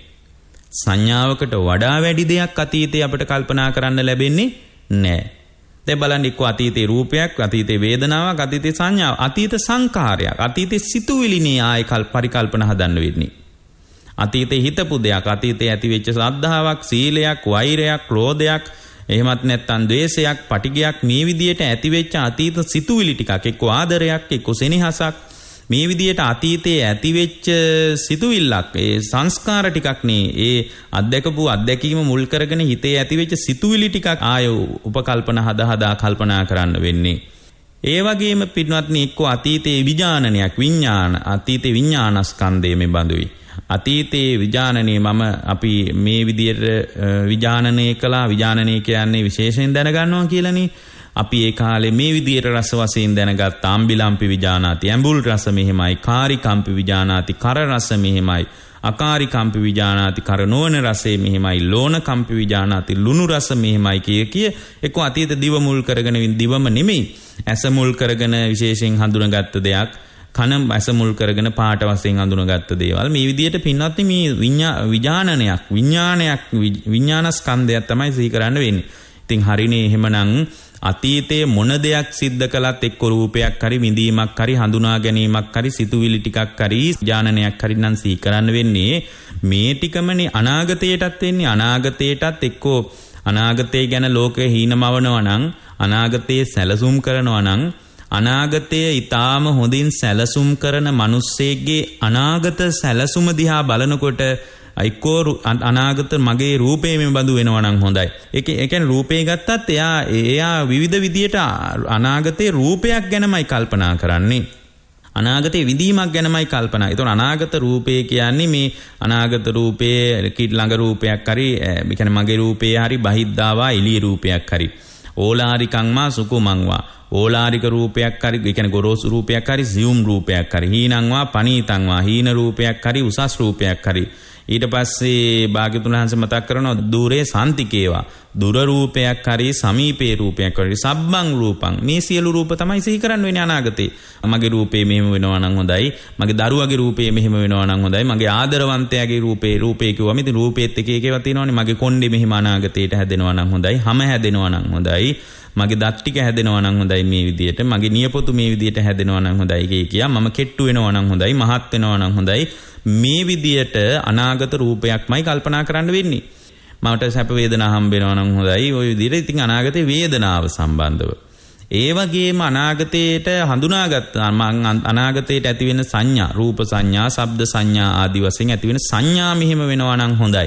සංඥාවකට වඩා වැඩි දෙයක් අතීතේ අපිට කල්පනා කරන්න ලැබෙන්නේ නැහැ. දැන් බලන්න එක්ක අතීතේ රූපයක්, අතීතේ වේදනාවක්, අතීතේ සංඥාවක්, අතීත සංකාරයක්, අතීතේ සිතුවිලිනේ ආයේ කල් පරිකල්පන හදන්න වෙන්නේ. අතීතේ හිතපු දෙයක්, අතීතේ ඇතිවෙච්ච ශ්‍රද්ධාවක්, සීලයක්, වෛරයක්, ක්‍රෝධයක්, එහෙමත් නැත්නම් ද්වේෂයක්, පටිඝයක්, මේ විදියට ඇතිවෙච්ච අතීත සිතුවිලි ටිකක්, එක්ක ආදරයක්, එක්ක සෙනෙහසක්, මේ විදියට අතීතයේ ඇතිවෙච්ච සිතුවිල්ලක්, ඒ සංස්කාර ටිකක් නේ, ඒ අත්දැකපු අත්දැකීම මුල් කරගෙන හිතේ ඇතිවෙච්ච සිතුවිලි ටිකක් ආය උපකල්පන හදා හදා කල්පනා කරන්න වෙන්නේ. ඒ වගේම පින්වත්නි එක්ක අතීතයේ විඥානනයක්, විඥාන අතීතේ විඥානස්කන්ධය මේ බඳුයි. අතීතයේ විඥානනේ මම අපි මේ විදියට විඥානනය කළා. විඥානනය කියන්නේ විශේෂයෙන් දැනගන්නවා කියලානේ. අපි ඒ කාලේ මේ විදියට රස වශයෙන් දැනගත් ආම්බිලම්පි විජානාති, ඇඹුල් රස මෙහෙමයි, කාරිකම්පි විජානාති, කර රස මෙහෙමයි, අකාරිකම්පි විජානාති, කර නොවන රසේ මෙහෙමයි, ලෝණකම්පි විජානාති, ලුණු රස මෙහෙමයි කිය කිය එක්ක අතීත දිව මුල් කරගෙන දිවම නෙමෙයි, ඇස මුල් කරගෙන විශේෂයෙන් හඳුනාගත්ත දෙයක්, කන ඇස මුල් කරගෙන පාට වශයෙන් හඳුනාගත්ත දේවල්, මේ විදියට පින්වත්නි මේ විඥානනයක්, විඥානයක්, විඥානස්කන්ධයක් තමයි සිහි කරන්න වෙන්නේ. ඉතින් හරිනේ එහෙමනම් අතීතයේ මොන දෙයක් සිද්ධ කළත් එක්ක රූපයක් හරි, විඳීමක් හරි, හඳුනා ගැනීමක් හරි, සිතුවිලි ටිකක් හරි, ඥානනයක් හරි නම් සිහි කරන්න වෙන්නේ. මේ ටිකමනේ අනාගතයටත් වෙන්නේ. අනාගතයටත් එක්ක අනාගතය ගැන ලෝකේ හීනමවනවා නම්, අනාගතයේ සැලසුම් කරනවා නම්, අනාගතය ඊටාම හොඳින් සැලසුම් කරන මිනිස්සෙගේ අනාගත සැලසුම දිහා බලනකොට අයිකෝ අනාගත මගේ රූපේ මේ බඳු වෙනවා නම් හොඳයි. ඒක ඒ කියන්නේ රූපේ ගත්තත් එයා එයා විවිධ විදියට අනාගතේ රූපයක් ගැනමයි කල්පනා කරන්නේ. අනාගතේ විඳීමක් ගැනමයි කල්පනා. ඒතකොට අනාගත රූපේ කියන්නේ මේ අනාගත රූපේ කිත් ළඟ රූපයක් හරි, ඒ කියන්නේ මගේ රූපේ හරි, බහිද්දාවා එළිය රූපයක් හරි. ඕලාරිකංමා සුකුමංවා. ඕලාරික රූපයක් හරි, ඒ කියන්නේ ගොරෝසු රූපයක් හරි, සියුම් රූපයක් හරි, හීනංවා පනීතංවා, හීන රූපයක් හරි, උසස් රූපයක් හරි. ඊට පස්සේ භාග්‍යතුන් වහන්සේ මතක් කරනවා දුරේ සාන්තිකේවා, දුර රූපයක් හරි, සමීපේ රූපයක් හරි, සබ්බං රූපං. මේ සියලු රූප තමයි සිහි කරන්න වෙන්නේ අනාගතේ. මගේ රූපේ මෙහෙම වෙනවා නම් හොඳයි, මගේ දරුවගේ රූපේ මෙහෙම වෙනවා නම් හොඳයි, මගේ ආදරවන්තයාගේ රූපේ රූපේ කිව්වම ඉතින් රූපේත් එක එක ඒවා තියෙනවානේ. මගේ කොණ්ඩේ මෙහෙම අනාගතේට හැදෙනවා නම් හොඳයි, හැම හැදෙනවා නම් හොඳයි, මගේ දත් ටික හැදෙනවා නම් හොඳයි, මේ විදියට මගේ නියපොතු මේ විදියට හැදෙනවා නම් හොඳයි කිය කියා මම කෙට්ටු වෙනවා නම් හොඳයි, මහත් වෙනවා නම් හොඳයි. මේ විදියට අනාගත රූපයක්මයි කල්පනා කරන්න වෙන්නේ. මට සැප වේදනා හම්බ වෙනවා නම් හොඳයි. ওই විදියට ඉතින් අනාගතේ වේදනාව සම්බන්ධව. ඒ වගේම අනාගතයට හඳුනාගත්ත මං අනාගතයට ඇති වෙන සංඥා, රූප සංඥා, ශබ්ද සංඥා ආදී වශයෙන් ඇති වෙන සංඥා මෙහිම වෙනවා නම් හොඳයි.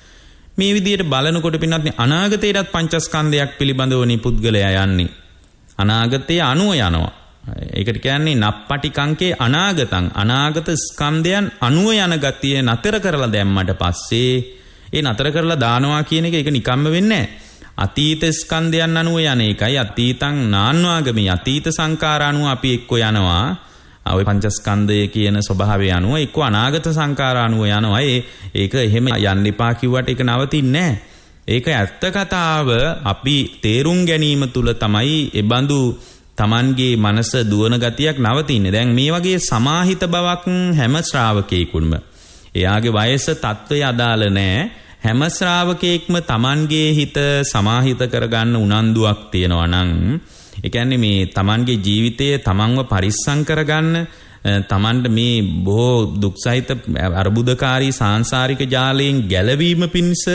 මේ විදියට බලනකොට පින්නත් අනාගතයටත් පංචස්කන්ධයක් පිළිබඳවනි පුද්ගලයා යන්නේ. අනාගතයේ අනුව යනවා. ඒකට කියන්නේ නප්පටිකංකේ අනාගතං. අනාගත ස්කන්ධයන් අනුව යන ගතිය නතර කරලා දැම්මට පස්සේ ඒ නතර කරලා දානවා කියන එක ඒක නිකම්ම වෙන්නේ නැහැ. අතීත ස්කන්ධයන් අනුව යන එකයි අතීතං නාන්වාගමී. අතීත සංකාර අනුව අපි එක්ක යනවා. ඔය පංචස්කන්ධය කියන ස්වභාවය අනුව එක්ක අනාගත සංකාර අනුව යනවා. ඒ ඒක එහෙම යන්න එපා කිව්වට ඒක නවතින්නේ නැහැ. ඒක ඇත්ත කතාව අපි තේරුම් ගැනීම තුල තමයි ඒ බඳු Tamanගේ මනස දුවන ගතියක් නවතින්නේ. දැන් මේ වගේ සමාහිත බවක් හැම ශ්‍රාවකයෙකුම, එයාගේ වයස තත්ත්වය අදාළ නැහැ. හැම ශ්‍රාවකයෙක්ම Tamanගේ හිත සමාහිත කරගන්න උනන්දුවක් තියනවා නම්, ඒ කියන්නේ මේ Tamanගේ ජීවිතය Tamanව පරිස්සම් කරගන්න, Tamanට මේ බොහෝ දුක්සහිත අර්බුදකාරී සාංශාරික ජාලයෙන් ගැලවීම පිණිස,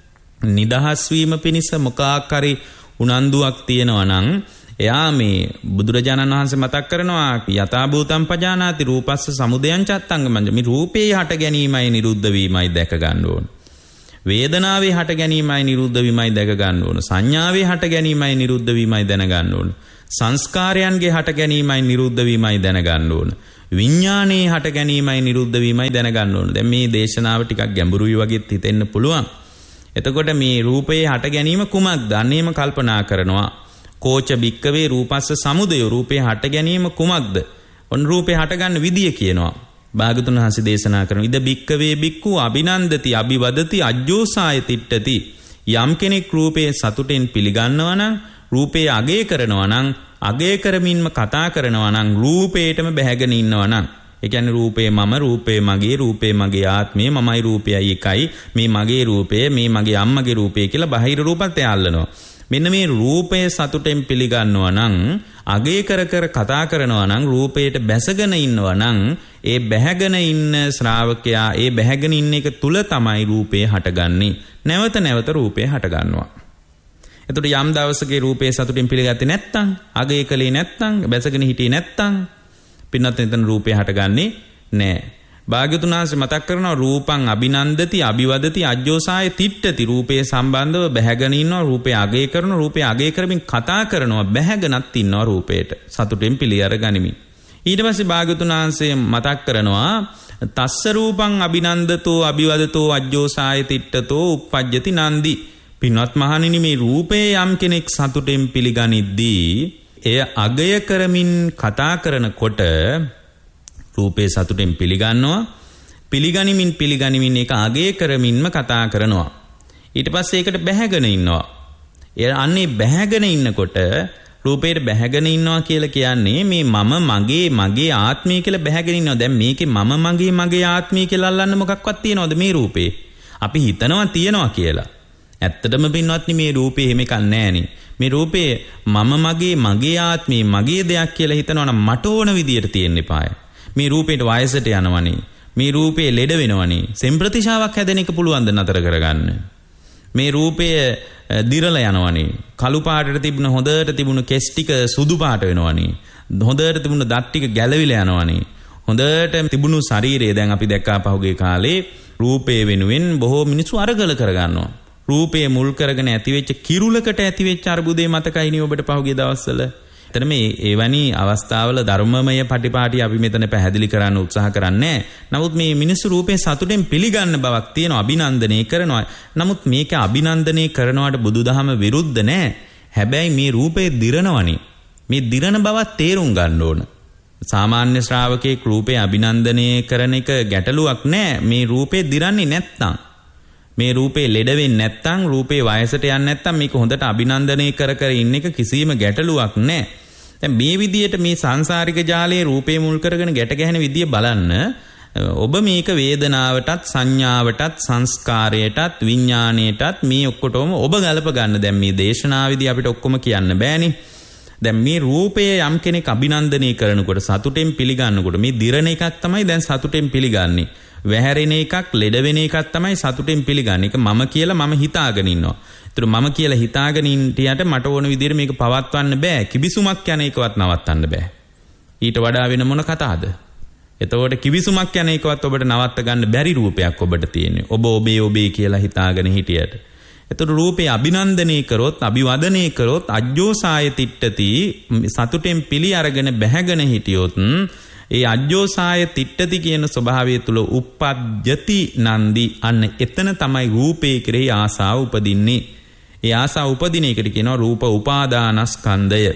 නිදහස් වීම පිණිස මොකක් හරි උනන්දුවක් තියනවා නම්, එයා මේ බුදුරජාණන් වහන්සේ මතක් කරනවා යථා භූතං පජානාති රූපස්ස සමුදයං චත්තංගමං. මේ රූපේ හට ගැනීමයි නිරුද්ධ වීමයි දැක ගන්න ඕන. වේදනාවේ හට ගැනීමයි නිරුද්ධ වීමයි දැක ගන්න ඕන. සංඥාවේ හට ගැනීමයි නිරුද්ධ වීමයි දැන ගන්න ඕන. සංස්කාරයන්ගේ හට ගැනීමයි නිරුද්ධ වීමයි දැනගන්න ඕන. විඥානයේ හට ගැනීමයි නිරුද්ධ වීමයි දැනගන්න ඕන. දැන් මේ දේශනාව ටිකක් ගැඹුරුයි වගේත් හිතෙන්න පුළුවන්. එතකොට මේ රූපයේ හට ගැනීම කුමක්ද? අන්නේම කල්පනා කරනවා. කෝච බික්කවේ රූපස්ස සමුදය, රූපේ හට ගැනීම කුමක්ද? ඔන්න රූපේ හට ගන්න විදිය කියනවා. භාගතුන් වහන්සේ දේශනා කරන ඉද බික්කවේ බික්කු අභිනන්දති අභිවදති අජ්ජෝසාය තිට්ඨති. යම් කෙනෙක් රූපේ සතුටෙන් පිළිගන්නවා නම්, රූපේ අගය කරනවා නම්, අගය කරමින්ම කතා කරනවා නම්, රූපේටම බැහැගෙන ඉන්නවා නම්, ඒ කියන්නේ රූපේ මම, රූපේ මගේ, රූපේ මගේ ආත්මය, මමයි රූපයයි එකයි, මේ මගේ රූපය, මේ මගේ අම්මගේ රූපය කියලා බාහිර රූපත් එයාල්ලනවා. මෙන්න මේ රූපය සතුටෙන් පිළිගන්නවා නම්, අගය කර කර කතා කරනවා නම්, රූපයට බැසගෙන ඉන්නවා නම්, ඒ බැහැගෙන ඉන්න ශ්‍රාවකයා ඒ බැහැගෙන ඉන්න එක තුල තමයි රූපේ හටගන්නේ. නැවත නැවත රූපේ හටගන්නවා. එතකොට යම් දවසක රූපේ සතුටින් පිළිගත්තේ නැත්නම්, අගය කළේ නැත්නම්, බැසගෙන හිටියේ නැත්නම්, පින්නත් එතන රූපේ හටගන්නේ නැහැ. භාග්‍යතුන් වහන්සේ මතක් කරනවා රූපං අභිනන්දති අභිවදති අජ්ජෝසාය තිට්ඨති. රූපේ සම්බන්ධව බැහැගෙන ඉන්නවා, රූපේ අගය කරනවා, රූපේ අගය කරමින් කතා කරනවා, බැහැගෙනත් ඉන්නවා රූපේට සතුටෙන් පිළි අරගනිමින්. ඊට පස්සේ භාග්‍යතුන් වහන්සේ මතක් කරනවා තස්ස රූපං අභිනන්දතෝ අභිවදතෝ අජ්ජෝසාය තිට්ඨතෝ uppajjati නන්දි. පින්වත් මහණෙනි, මේ රූපේ යම් කෙනෙක් සතුටෙන් පිළිගනිද්දී එය අගය කරමින් කතා කරනකොට රූපේ සතුටෙන් පිළිගන්නවා, පිළිගනිමින් පිළිගනිමින් ඒක අගය කරමින්ම කතා කරනවා. ඊට පස්සේ ඒකට බැහැගෙන ඉන්නවා. ඒ අන්නේ බැහැගෙන ඉන්නකොට රූපේට බැහැගෙන ඉන්නවා කියලා කියන්නේ මේ මම මගේ මගේ ආත්මය කියලා බැහැගෙන ඉන්නවා. දැන් මේකේ මම මගේ මගේ ආත්මය කියලා අල්ලන්න මොකක්වත් තියනවද මේ රූපේ? අපි හිතනවා තියනවා කියලා. ඇත්තටම පින්වත්නි මේ රූපේ එහෙම එකක් නැහැනේ. මේ රූපේ මම මගේ මගේ ආත්මය මගේ දෙයක් කියලා හිතනවා නම් මට ඕන විදියට තියෙන්න එපාය. මේ රූපේට වයසට යනවනේ, මේ රූපේ ලෙඩ වෙනවනේ, සෙම්ප්‍රතිශාවක් හැදෙන එක පුළුවන් ද නතර කරගන්න? මේ රූපය දිරලා යනවනේ, කළු පාටට තිබුණ හොඳට තිබුණ කෙස් ටික සුදු පාට වෙනවනේ, හොඳට තිබුණ දත් ටික ගැලවිලා යනවනේ, හොඳට තිබුණු ශරීරය දැන් අපි දැක්කා පහුගිය කාලේ රූපේ වෙනුවෙන් බොහෝ මිනිස්සු අරගල කරගන්නවා. රූපේ මුල් කරගෙන ඇතිවෙච්ච කිරුලකට ඇතිවෙච්ච අර්බුදේ මතකයිනේ ඔබට පහුගිය දවස්වල. එතන මේ එවැනි අවස්ථාවල ධර්මමය පටිපාටි අපි මෙතන පැහැදිලි කරන්න උත්සාහ කරන්නේ. නමුත් මේ මිනිස්සු රූපේ සතුටෙන් පිළිගන්න බවක් තියෙනවා, අභිනන්දනය කරනවා. නමුත් මේක අභිනන්දනය කරනවට බුදුදහම විරුද්ධ නැහැ. හැබැයි මේ රූපේ දිරනවනේ. මේ දිරන බවත් තේරුම් ගන්න ඕන. සාමාන්‍ය ශ්‍රාවකෙක් රූපේ අභිනන්දනය කරන එක ගැටලුවක් නැහැ. මේ රූපේ දිරන්නේ නැත්තම්, මේ රූපේ ලෙඩ වෙන්නේ නැත්තම්, රූපේ වයසට යන්නේ නැත්තම් මේක හොඳට අභිනන්දනය කර කර ඉන්න එක කිසිම ගැටලුවක් නැහැ. දැන් මේ විදියට මේ සංසාරික ජාලයේ රූපේ මුල් කරගෙන ගැට ගැහෙන විදිය බලන්න. ඔබ මේක වේදනාවටත් සංඥාවටත් සංස්කාරයටත් විඥාණයටත් මේ ඔක්කොටම ඔබ ගලප ගන්න. දැන් මේ දේශනාවේදී අපිට ඔක්කොම කියන්න බෑනේ. දැන් මේ රූපය යම් කෙනෙක් අභිනන්දනය කරනකොට සතුටෙන් පිළිගන්නකොට මේ දිරණ එකක් තමයි දැන් සතුටෙන් පිළිගන්නේ. වැහැරෙන එකක්, ලෙඩ වෙන එකක් තමයි සතුටෙන් පිළිගන්නේ. ඒක මම කියලා මම හිතාගෙන ඉන්නවා. ඒතර මම කියලා හිතාගෙන ඉන්ටියට මට ඕන විදිහට මේක පවත්වන්න බෑ. කිවිසුමක් යන එකවත් නවත්තන්න බෑ. ඊට වඩා වෙන මොන කතාවද? එතකොට කිවිසුමක් යන එකවත් ඔබට නවත්ත ගන්න බැරි රූපයක් ඔබට තියෙන්නේ. ඔබ ඔබේ ඔබේ කියලා හිතාගෙන හිටියට. එතකොට රූපේ අභිනන්දනය කරොත්, අභිවදනය කරොත් අජ්ජෝසාය තිට්ඨති, සතුටෙන් පිළි අරගෙන බැහැගෙන හිටියොත් ඒ අජ්ජෝසාය තිට්ඨති කියන ස්වභාවය තුල uppajjati නන්දි, අන්න එතන තමයි රූපේ කෙරෙහි ආසාව උපදින්නේ. ඒ ආසාව උපදින එකට කියනවා රූප උපාදානස්කන්ධය.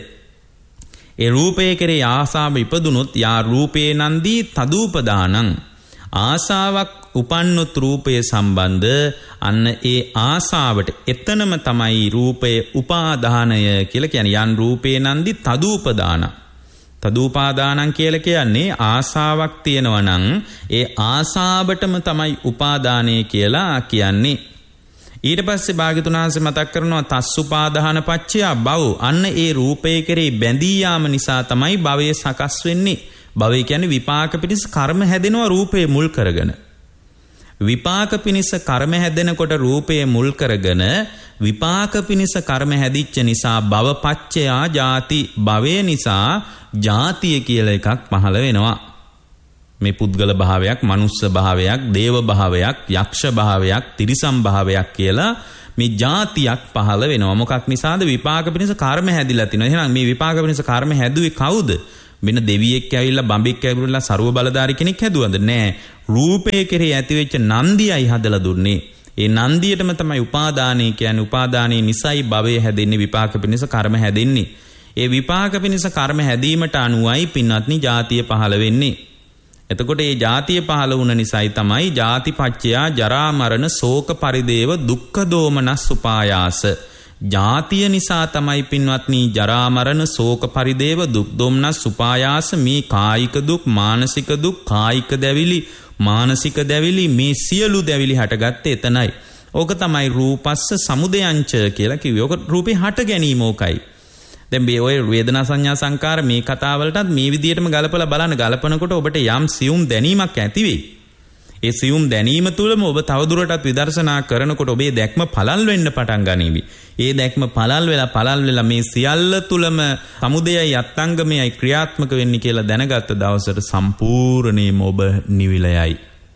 ඒ රූපේ කෙරෙහි ආසාව ඉපදුනොත් යා රූපේ නන්දි තදූපදානං, ආසාවක් උපන්නොත් රූපය සම්බන්ධ අන්න ඒ ආසාවට එතනම තමයි රූපය උපාදානය කියලා කියන්නේ. යන් රූපේ නන්දි තදූපදානං, තදූපාදානං කියලා කියන්නේ ආසාවක් තියෙනවා නම් ඒ ආසාවටම තමයි උපාදානය කියලා කියන්නේ. ඊට පස්සේ භාග්‍යතුන් වහන්සේ මතක් කරනවා තස්සුපාදාන පච්චය භව, අන්න ඒ රූපේ කෙරෙහි බැඳී යාම නිසා තමයි භවය සකස් වෙන්නේ. භවය කියන්නේ විපාක පිණිස කර්ම හැදෙනවා රූපේ මුල් කරගෙන. විපාක පිණිස කර්ම හැදෙනකොට රූපේ මුල් කරගෙන විපාක පිණිස කර්ම හැදිච්ච නිසා භව පච්චයා ජාති, භවය නිසා ජාතිය කියලා එකක් පහළ වෙනවා. මේ පුද්ගල භාවයක්, මනුස්ස භාවයක්, දේව භාවයක්, යක්ෂ භාවයක්, තිරිසන් භාවයක් කියලා මේ જાතියක් පහළ වෙනවා. මොකක් නිසාද? විපාක පිණිස කර්ම හැදිලා තිනවා. එහෙනම් මේ විපාක පිණිස කර්ම හැදුවේ කවුද? වෙන දෙවියෙක් ඇවිල්ලා බඹෙක් ඇවිල්ලා ਸਰව බලධාරී කෙනෙක් හැදුවද? නෑ. රූපේ කෙරේ ඇතිවෙච්ච නන්දියයි හදලා දුන්නේ. ඒ නන්දියටම තමයි උපාදානය කියන්නේ. උපාදානයේ නිසයි භවය හැදෙන්නේ, විපාක පිණිස කර්ම හැදෙන්නේ. ඒ විපාක පිණිස කර්ම හැදීමට අනුවයි පින්වත්නි ජාතිය පහළ වෙන්නේ. එතකොට මේ ජාතිය පහළ වුණ නිසායි තමයි ජාතිපච්චයා ජරා මරණ ශෝක පරිදේව දුක්ඛ දෝමනස් උපායාස. ජාතිය නිසා තමයි පින්වත්නි ජරා මරණ ශෝක පරිදේව දුක් දෝමනස් උපායාස, මේ කායික දුක්, මානසික දුක්, කායික දැවිලි, මානසික දැවිලි, මේ සියලු දැවිලි හටගත්තේ එතනයි. ඕක තමයි රූපස්ස සමුදයංච කියලා කිව්වේ. ඕක රූපේ හට ගැනීම ඕකයි. දැන් මේ ඔය වේදනා සංඥා සංකාර මේ කතාවලටත් මේ විදිහටම ගලපලා බලන්න. ගලපනකොට ඔබට යම් සියුම් දැනීමක් ඇති වෙයි. ඒ සියුම් දැනීම තුළම ඔබ තවදුරටත් විදර්ශනා කරනකොට ඔබේ දැක්ම පළල් වෙන්න පටන් ගනීවි. ඒ දැක්ම පළල් වෙලා පළල් වෙලා මේ සියල්ල තුළම සමුදයයි අත්ංගමයයි ක්‍රියාත්මක වෙන්නේ කියලා දැනගත්ත දවසට සම්පූර්ණයෙන්ම ඔබ නිවිලයයි.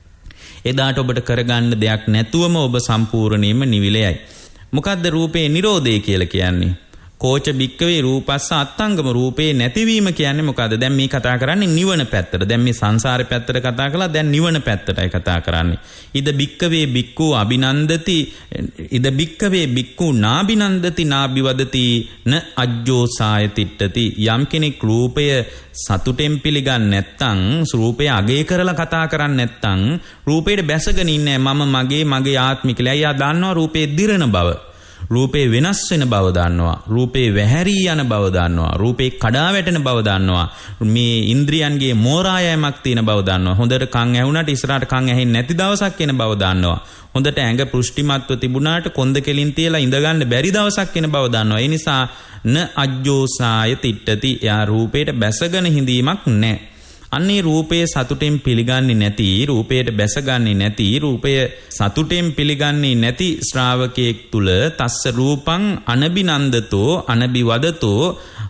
එදාට ඔබට කරගන්න දෙයක් නැතුවම ඔබ සම්පූර්ණයෙන්ම නිවිලයයි. මොකද්ද රූපේ නිරෝධය කියලා කියන්නේ? කෝච බික්කවේ රූපස්ස අත්ංගම, රූපේ නැතිවීම කියන්නේ මොකද්ද? දැන් මේ කතා කරන්නේ නිවන පැත්තට. දැන් මේ සංසාරේ පැත්තට කතා කළා. දැන් නිවන පැත්තටයි කතා කරන්නේ. ඉද බික්කවේ බික්කු අබිනන්දති, ඉද බික්කවේ බික්කු නාබිනන්දති නාබිවදති න අජ්ජෝසාය තිට්ඨති. යම් කෙනෙක් රූපය සතුටෙන් පිළිගන්නේ නැත්නම්, රූපය අගය කරලා කතා කරන්නේ නැත්නම්, රූපයට බැසගෙන ඉන්නේ මම මගේ මගේ ආත්මික කියලා. එයා දන්නවා රූපේ දිරණ බව. රූපේ වෙනස් වෙන බව දන්නවා. රූපේ වැහැරී යන බව දන්නවා. රූපේ කඩා වැටෙන බව දන්නවා. මේ ඉන්ද්‍රියන්ගේ මෝරායමක් තියෙන බව දන්නවා. හොඳට කන් ඇහුණාට ඉස්සරහට කන් ඇහෙන්නේ නැති දවසක් එන බව දන්නවා. හොඳට ඇඟ පෘෂ්ටිමත්ව තිබුණාට කොන්ද කෙලින් තියලා ඉඳ ගන්න බැරි දවසක් එන බව දන්නවා. ඒ නිසා න අජ්ජෝසාය තිට්ඨති. යා රූපේට බැසගෙන හිඳීමක් නැහැ. අන්නේ රූපය සතුටෙන් පිළිගන්නේ නැති, රූපයට බැසගන්නේ නැති, රූපය සතුටෙන් පිළිගන්නේ නැති ශ්‍රාවකයෙක් තුල තස්ස රූපං අනබිනන්දතෝ අනබිවදතෝ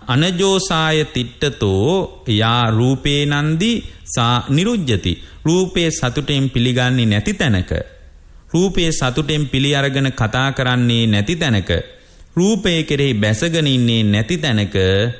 අනජෝසාය තිට්ඨතෝ යා රූපේ නන්දි සා නිරුජ්ජති. රූපේ සතුටෙන් පිළිගන්නේ නැති තැනක, රූපේ සතුටෙන් පිළි අරගෙන කතා කරන්නේ නැති තැනක, රූපේ කෙරෙහි බැසගෙන ඉන්නේ නැති තැනක,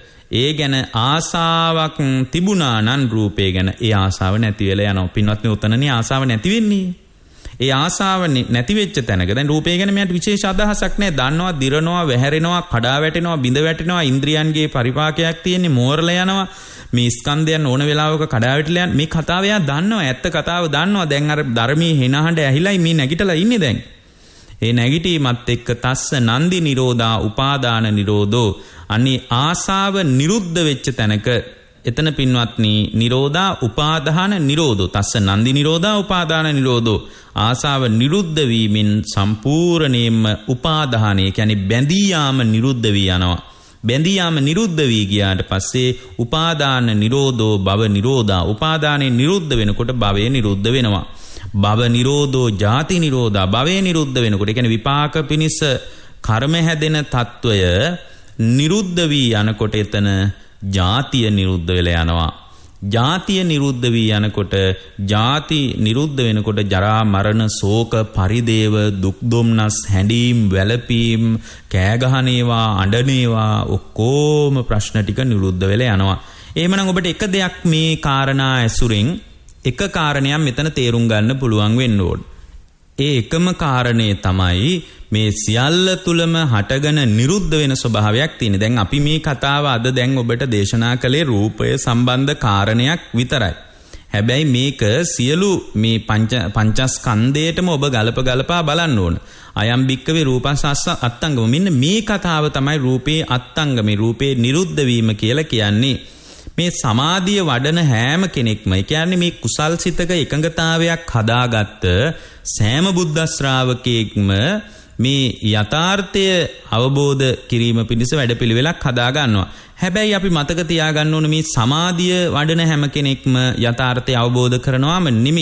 ඒ ගැන ආසාවක් තිබුණා නම් රූපේ ගැන ඒ ආසාව නැති වෙලා යනවා. පින්වත්නි, උතනනේ ආසාව නැති වෙන්නේ. ඒ ආසාව නැති වෙච්ච තැනක දැන් රූපේ ගැන මෙයාට විශේෂ අදහසක් නැහැ. දන්නවා, දිරනවා, වැහැරෙනවා, කඩා වැටෙනවා, බිඳ වැටෙනවා, ඉන්ද්‍රියන්ගේ පරිපාකයක් තියෙන්නේ, මෝරලා යනවා. මේ ස්කන්ධයන් ඕන වෙලාවක කඩා වැටිලා යන මේ කතාව එයා දන්නවා. ඇත්ත කතාව දන්නවා. දැන් අර ධර්මයේ හිනහඬ ඇහිලයි මේ නැගිටලා ඉන්නේ දැන්. ඒ නැගිටීමත් එක්ක තස්ස නන්දි නිරෝධා උපාදාන නිරෝධෝ. අනේ ආසාව නිරුද්ධ වෙච්ච තැනක එතන පින්වත්නි නිරෝධා උපාදාන නිරෝධෝ. තස්ස නන්දි නිරෝධා උපාදාන නිරෝධෝ. ආසාව නිරුද්ධ වීමෙන් සම්පූර්ණයෙන්ම උපාදානය කියන්නේ බැඳී යාම නිරුද්ධ වී යනවා. බැඳී යාම නිරුද්ධ වී ගියාට පස්සේ උපාදාන නිරෝධෝ භව නිරෝධා. උපාදානේ නිරුද්ධ වෙනකොට භවය නිරුද්ධ වෙනවා. භව නිරෝධෝ ජාති නිරෝධා. භවය නිරුද්ධ වෙනකොට ඒ කියන්නේ විපාක පිනිස කර්ම හැදෙන తত্ত্বය නිරුද්ධ වී යනකොට එතන ජාතිය නිරුද්ධ වෙලා යනවා. ජාතිය නිරුද්ධ වී යනකොට, ජාති නිරුද්ධ වෙනකොට ජරා මරණ ශෝක පරිදේව දුක් දුම්නස් හැඬීම් වැළපීම් කෑ ගහනේවා අඬනේවා ඔක්කොම ප්‍රශ්න ටික නිරුද්ධ වෙලා යනවා. එහෙමනම් ඔබට එක දෙයක් මේ කාරණා ඇසුරෙන් එක කාරණයක් මෙතන තේරුම් ගන්න පුළුවන් වෙන්න ඕන. ඒ එකම කාරණේ තමයි මේ සියල්ල තුලම හටගෙන නිරුද්ධ වෙන ස්වභාවයක් තියෙන. දැන් අපි මේ කතාව අද දැන් ඔබට දේශනා කළේ රූපය සම්බන්ධ කාරණයක් විතරයි. හැබැයි මේක සියලු මේ පංච පංචස්කන්ධයටම ඔබ ගලප ගලපා බලන්න ඕන. අයම් බික්කවේ රූපස්ස අත්ංගම. මෙන්න මේ කතාව තමයි රූපේ අත්ංගමේ, රූපේ නිරුද්ධ වීම කියලා කියන්නේ. මේ සමාධිය වඩන හැම කෙනෙක්ම, ඒ කියන්නේ මේ කුසල් සිතක එකඟතාවයක් හදාගත්ත සෑම බුද්ධ ශ්‍රාවකයෙක්ම මේ යථාර්ථය අවබෝධ කිරීම පිණිස වැඩපිළිවෙලක් හදා ගන්නවා. හැබැයි අපි මතක තියාගන්න ඕනේ මේ සමාධිය වඩන හැම කෙනෙක්ම යථාර්ථය අවබෝධ කරනවාම නෙමෙයි.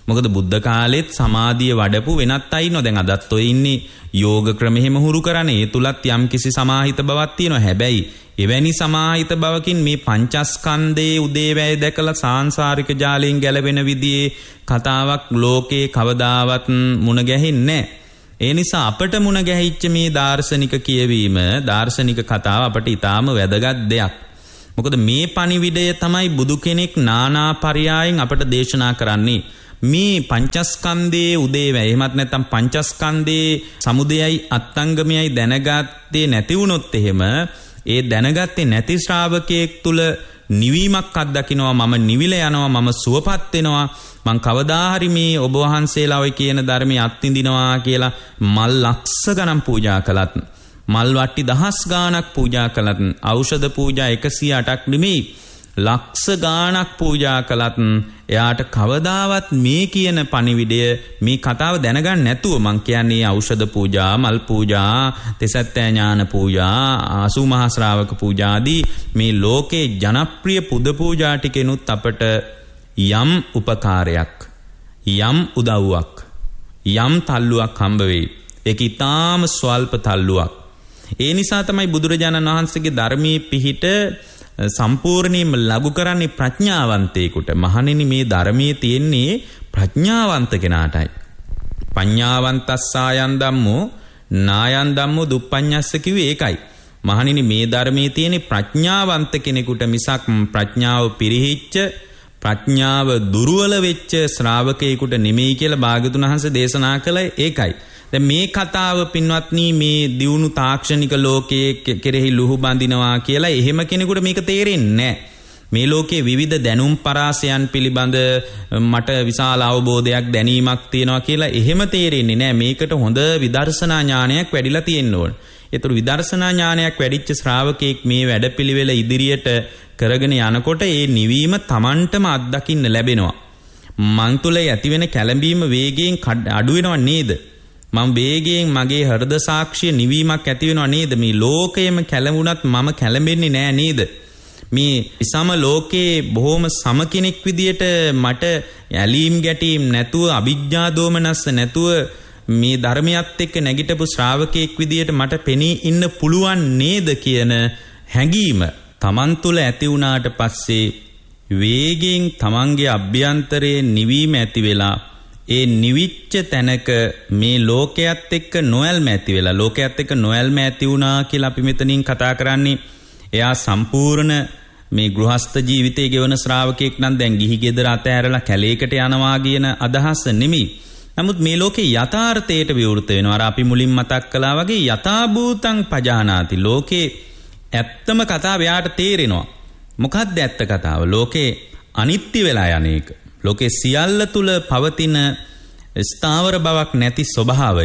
මොකද බුද්ධ කාලෙත් සමාධිය වඩපු වෙනත් අය ඉන්නවා. දැන් අදත් ඔය ඉන්නේ යෝග ක්‍රම එහෙම හුරු කරන්නේ. ඒ තුලත් යම් කිසි සමාහිත බවක් තියෙනවා. හැබැයි එවැනි සමාහිත බවකින් මේ පංචස්කන්ධයේ උදේවැය දැකලා සාංශාරික ජාලයෙන් ගැලවෙන විදිහේ කතාවක් ලෝකේ කවදාවත් මුණ ගැහින්නේ නැහැ. ඒ නිසා අපට මුණ ගැහිච්ච මේ දාර්ශනික කියවීම, දාර්ශනික කතාව අපට ඊටාම වැදගත් දෙයක්. මොකද මේ පණිවිඩය තමයි බුදු කෙනෙක් නානා පරයයන් අපට දේශනා කරන්නේ. මේ පංචස්කන්ධයේ උදේවැය එහෙමත් නැත්නම් පංචස්කන්ධයේ සමුදයයි අත්ංගමයයි දැනගත්තේ නැති වුණොත් එහෙම ඒ දැනගත්තේ නැති ශ්‍රාවකයෙක් තුල නිවීමක් අත්දකින්නවා. මම නිවිල යනවා, මම සුවපත් වෙනවා, මං කවදා හරි මේ ඔබ වහන්සේලා ඔය කියන ධර්මයේ අත්විඳිනවා කියලා මල් ලක්ෂ ගණන් පූජා කළත්, මල් වට්ටි දහස් ගාණක් පූජා කළත්, ඖෂධ පූජා එකසිය අටක් නෙමෙයි ලක්ෂ ගාණක් පූජා කළත් එයාට කවදාවත් මේ කියන පණිවිඩය, මේ කතාව දැනගන්න නැතුව, මං කියන්නේ ඖෂධ පූජා, මල් පූජා, තෙසැත්තෑ ඥාන පූජා, ආසු මහ ශ්‍රාවක පූජා ආදී මේ ලෝකේ ජනප්‍රිය පුද පූජා ටිකෙනුත් අපට යම් උපකාරයක්, යම් උදව්වක්, යම් තල්ලුවක් හම්බ වෙයි. ඒක ඊටාම ස්වල්ප තල්ලුවක්. ඒ නිසා තමයි බුදුරජාණන් වහන්සේගේ ධර්මයේ පිහිට සම්පූර්ණයෙන්ම ලඝු කරන්නේ ප්‍රඥාවන්තයෙකුට. මහණෙනි මේ ධර්මයේ තියෙන්නේ ප්‍රඥාවන්ත කෙනාටයි. පඤ්ඤාවන්තස්සායන් ධම්මෝ නායන් ධම්මෝ දුප්පඤ්ඤස්ස කිව්වේ ඒකයි. මහණෙනි මේ ධර්මයේ තියෙන්නේ ප්‍රඥාවන්ත කෙනෙකුට මිසක් ප්‍රඥාව පිරිහිච්ච, ප්‍රඥාව දුර්වල වෙච්ච ශ්‍රාවකයෙකුට නෙමෙයි කියලා භාග්‍යවතුන් වහන්සේ දේශනා කළේ ඒකයි. දැන් මේ කතාව පින්වත්නි මේ දියුණු තාක්ෂණික ලෝකයේ කෙරෙහි ලුහු බඳිනවා කියලා එහෙම කෙනෙකුට මේක තේරෙන්නේ නැහැ. මේ ලෝකයේ විවිධ දැනුම් පරාසයන් පිළිබඳ මට විශාල අවබෝධයක් දැනීමක් තියෙනවා කියලා එහෙම තේරෙන්නේ නැහැ. මේකට හොඳ විදර්ශනා ඥානයක් වැඩිලා තියෙන්න ඕන. ඒතර විදර්ශනා ඥානයක් වැඩිච්ච ශ්‍රාවකෙක් මේ වැඩපිළිවෙල ඉදිරියට කරගෙන යනකොට ඒ නිවීම Tamanටම අත්දකින්න ලැබෙනවා. මන් තුල ඇතිවෙන කැළඹීම වේගයෙන් අඩු වෙනව නේද? මම වේගයෙන් මගේ හෘද සාක්ෂිය නිවීමක් ඇති වෙනව නේද? මේ ලෝකයේම කැළඹුණත් මම කැළඹෙන්නේ නෑ නේද? මේ සම ලෝකයේ බොහොම සම කෙනෙක් විදියට මට ඇලීම් ගැටීම් නැතුව, අවිජ්ජා දෝමනස්ස නැතුව මේ ධර්මයත් එක්ක නැගිටපු ශ්‍රාවකයෙක් විදියට මට පෙනී ඉන්න පුළුවන් නේද කියන හැඟීම තමන් තුළ ඇති වුණාට පස්සේ වේගයෙන් තමන්ගේ අභ්‍යන්තරයේ නිවීම ඇති වෙලා ඒ නිවිච්ච තැනක මේ ලෝකයේත් එක්ක නොයල්ම ඇති වෙලා, ලෝකයේත් එක්ක නොයල්ම ඇති වුණා කියලා අපි මෙතනින් කතා කරන්නේ. එයා සම්පූර්ණ මේ ගෘහස්ත ජීවිතයේ ගෙවන ශ්‍රාවකෙක් නම් දැන් ගිහි ගෙදර අතහැරලා කැලේකට යනවා කියන අදහස නෙමෙයි. නමුත් මේ ලෝකේ යථාර්ථයට විවෘත වෙනවා. අර අපි මුලින් මතක් කළා වගේ යථාභූතං පජානාති. ලෝකේ ඇත්තම කතාව යාට තේරෙනවා. මොකක්ද ඇත්ත කතාව? ලෝකේ අනිත්‍ය වෙලා යන්නේක. ලෝකේ සියල්ල තුල පවතින ස්ථාවර බවක් නැති ස්වභාවය.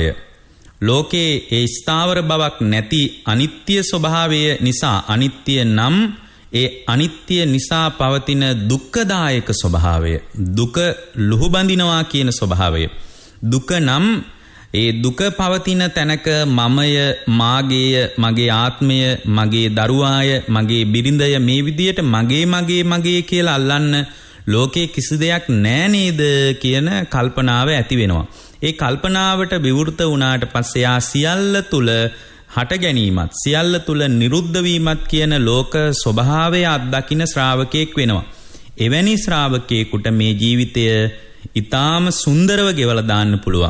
ලෝකේ ඒ ස්ථාවර බවක් නැති අනිත්‍ය ස්වභාවය නිසා, අනිත්‍ය නම් ඒ අනිත්‍ය නිසා පවතින දුක්ඛදායක ස්වභාවය, දුක ලුහු බඳිනවා කියන ස්වභාවය. දුක නම් ඒ දුක පවතින තැනක මමය, මාගේය, මගේ ආත්මය, මගේ දරුවාය, මගේ බිරිඳය මේ විදියට මගේ මගේ මගේ කියලා අල්ලන්න ලෝකේ කිසි දෙයක් නෑ නේද කියන කල්පනාව ඇති වෙනවා. ඒ කල්පනාවට විවෘත වුණාට පස්සේ ආ සියල්ල තුල හට ගැනීමත්, සියල්ල තුල නිරුද්ධ වීමත් කියන ලෝක ස්වභාවය අත්දකින්න ශ්‍රාවකයෙක් වෙනවා. එවැනි ශ්‍රාවකයෙකුට මේ ජීවිතය ඊටාම සුන්දරව ගෙවලා දාන්න පුළුවන්.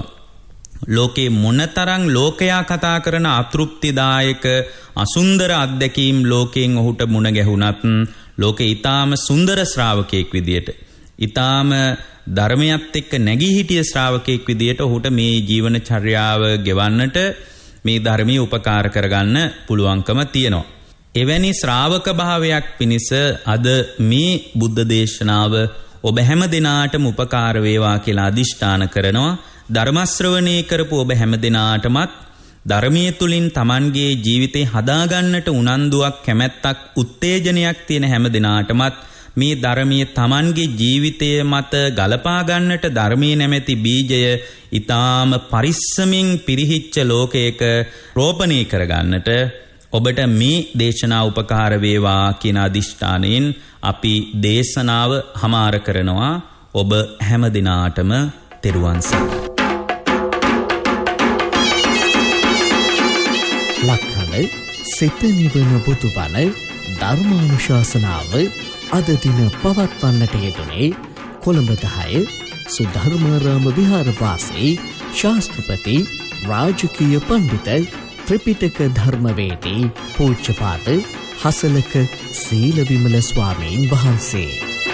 ලෝකේ මොනතරම් ලෝකයා කතා කරන අතෘප්තිදායක අසුන්දර අත්දැකීම් ලෝකයෙන් ඔහුට මුණ ගැහුණත් ලෝකේ ඊටාම සුන්දර ශ්‍රාවකයෙක් විදියට, ඊටාම ධර්මයත් එක්ක නැගී හිටිය ශ්‍රාවකයෙක් විදියට ඔහුට මේ ජීවන චර්යාව ගෙවන්නට, මේ ධර්මයේ උපකාර කරගන්න පුළුවන්කම තියෙනවා. එවැනි ශ්‍රාවක භාවයක් පිණිස අද මේ බුද්ධ දේශනාව ඔබ හැම දිනාටම උපකාර වේවා කියලා අදිෂ්ඨාන කරනවා. ධර්ම ශ්‍රවණේ කරපු ඔබ හැම දිනාටමත් ධර්මයේ තුලින් Tamanගේ ජීවිතේ හදාගන්නට උනන්දුවක්, කැමැත්තක්, උත්තේජනයක් තියෙන හැම දිනාටමත් මේ ධර්මයේ Tamanගේ ජීවිතය මත ගලපා ගන්නට ධර්මයේ නැමැති බීජය ඊටාම පරිස්සමින් පිරිහිච්ච ලෝකයක රෝපණය කරගන්නට ඔබට මේ දේශනා උපකාර වේවා කියන අදිෂ්ඨානයෙන් අපි දේශනාව හමාර කරනවා. ඔබ හැම දිනාටම තෙරුවන් සරණයි. ලක්හඬ සිත නිවන බුදුබණ ධර්මානුශාසනාව අද දින පවත්වන්නට යෙදුනේ කොළඹ දහය සුධර්මාරාම විහාරවාසී ශාස්ත්‍රපති රාජකීය පණ්ඩිත ත්‍රිපිටක ධර්මවේදී පූජ්‍යපාද හසලක සීලවිමල ස්වාමීන් වහන්සේ.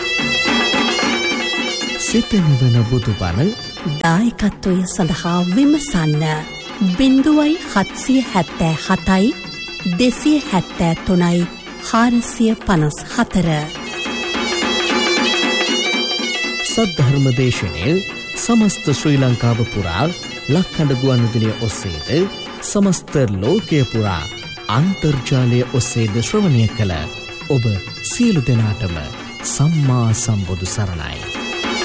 සිත නිවන බුදුබණ දායකත්වය සඳහා විමසන්න බිංදුවයි හත්සිය හැත්තෑ හතයි දෙසිය හැත්තෑ තුනයි හාරසිය පනස් හතර. සද්ධර්ම දේශනය සමස්ත ශ්‍රී ලංකාව පුරා ලක්හඬ ගුවන්විදුලිය ඔස්සේද සමස්ත ලෝකය පුරා අන්තර්ජාලය ඔස්සේද ශ්‍රවණය කළ ඔබ සියලු දෙනාටම සම්මා සම්බුදු සරණයි.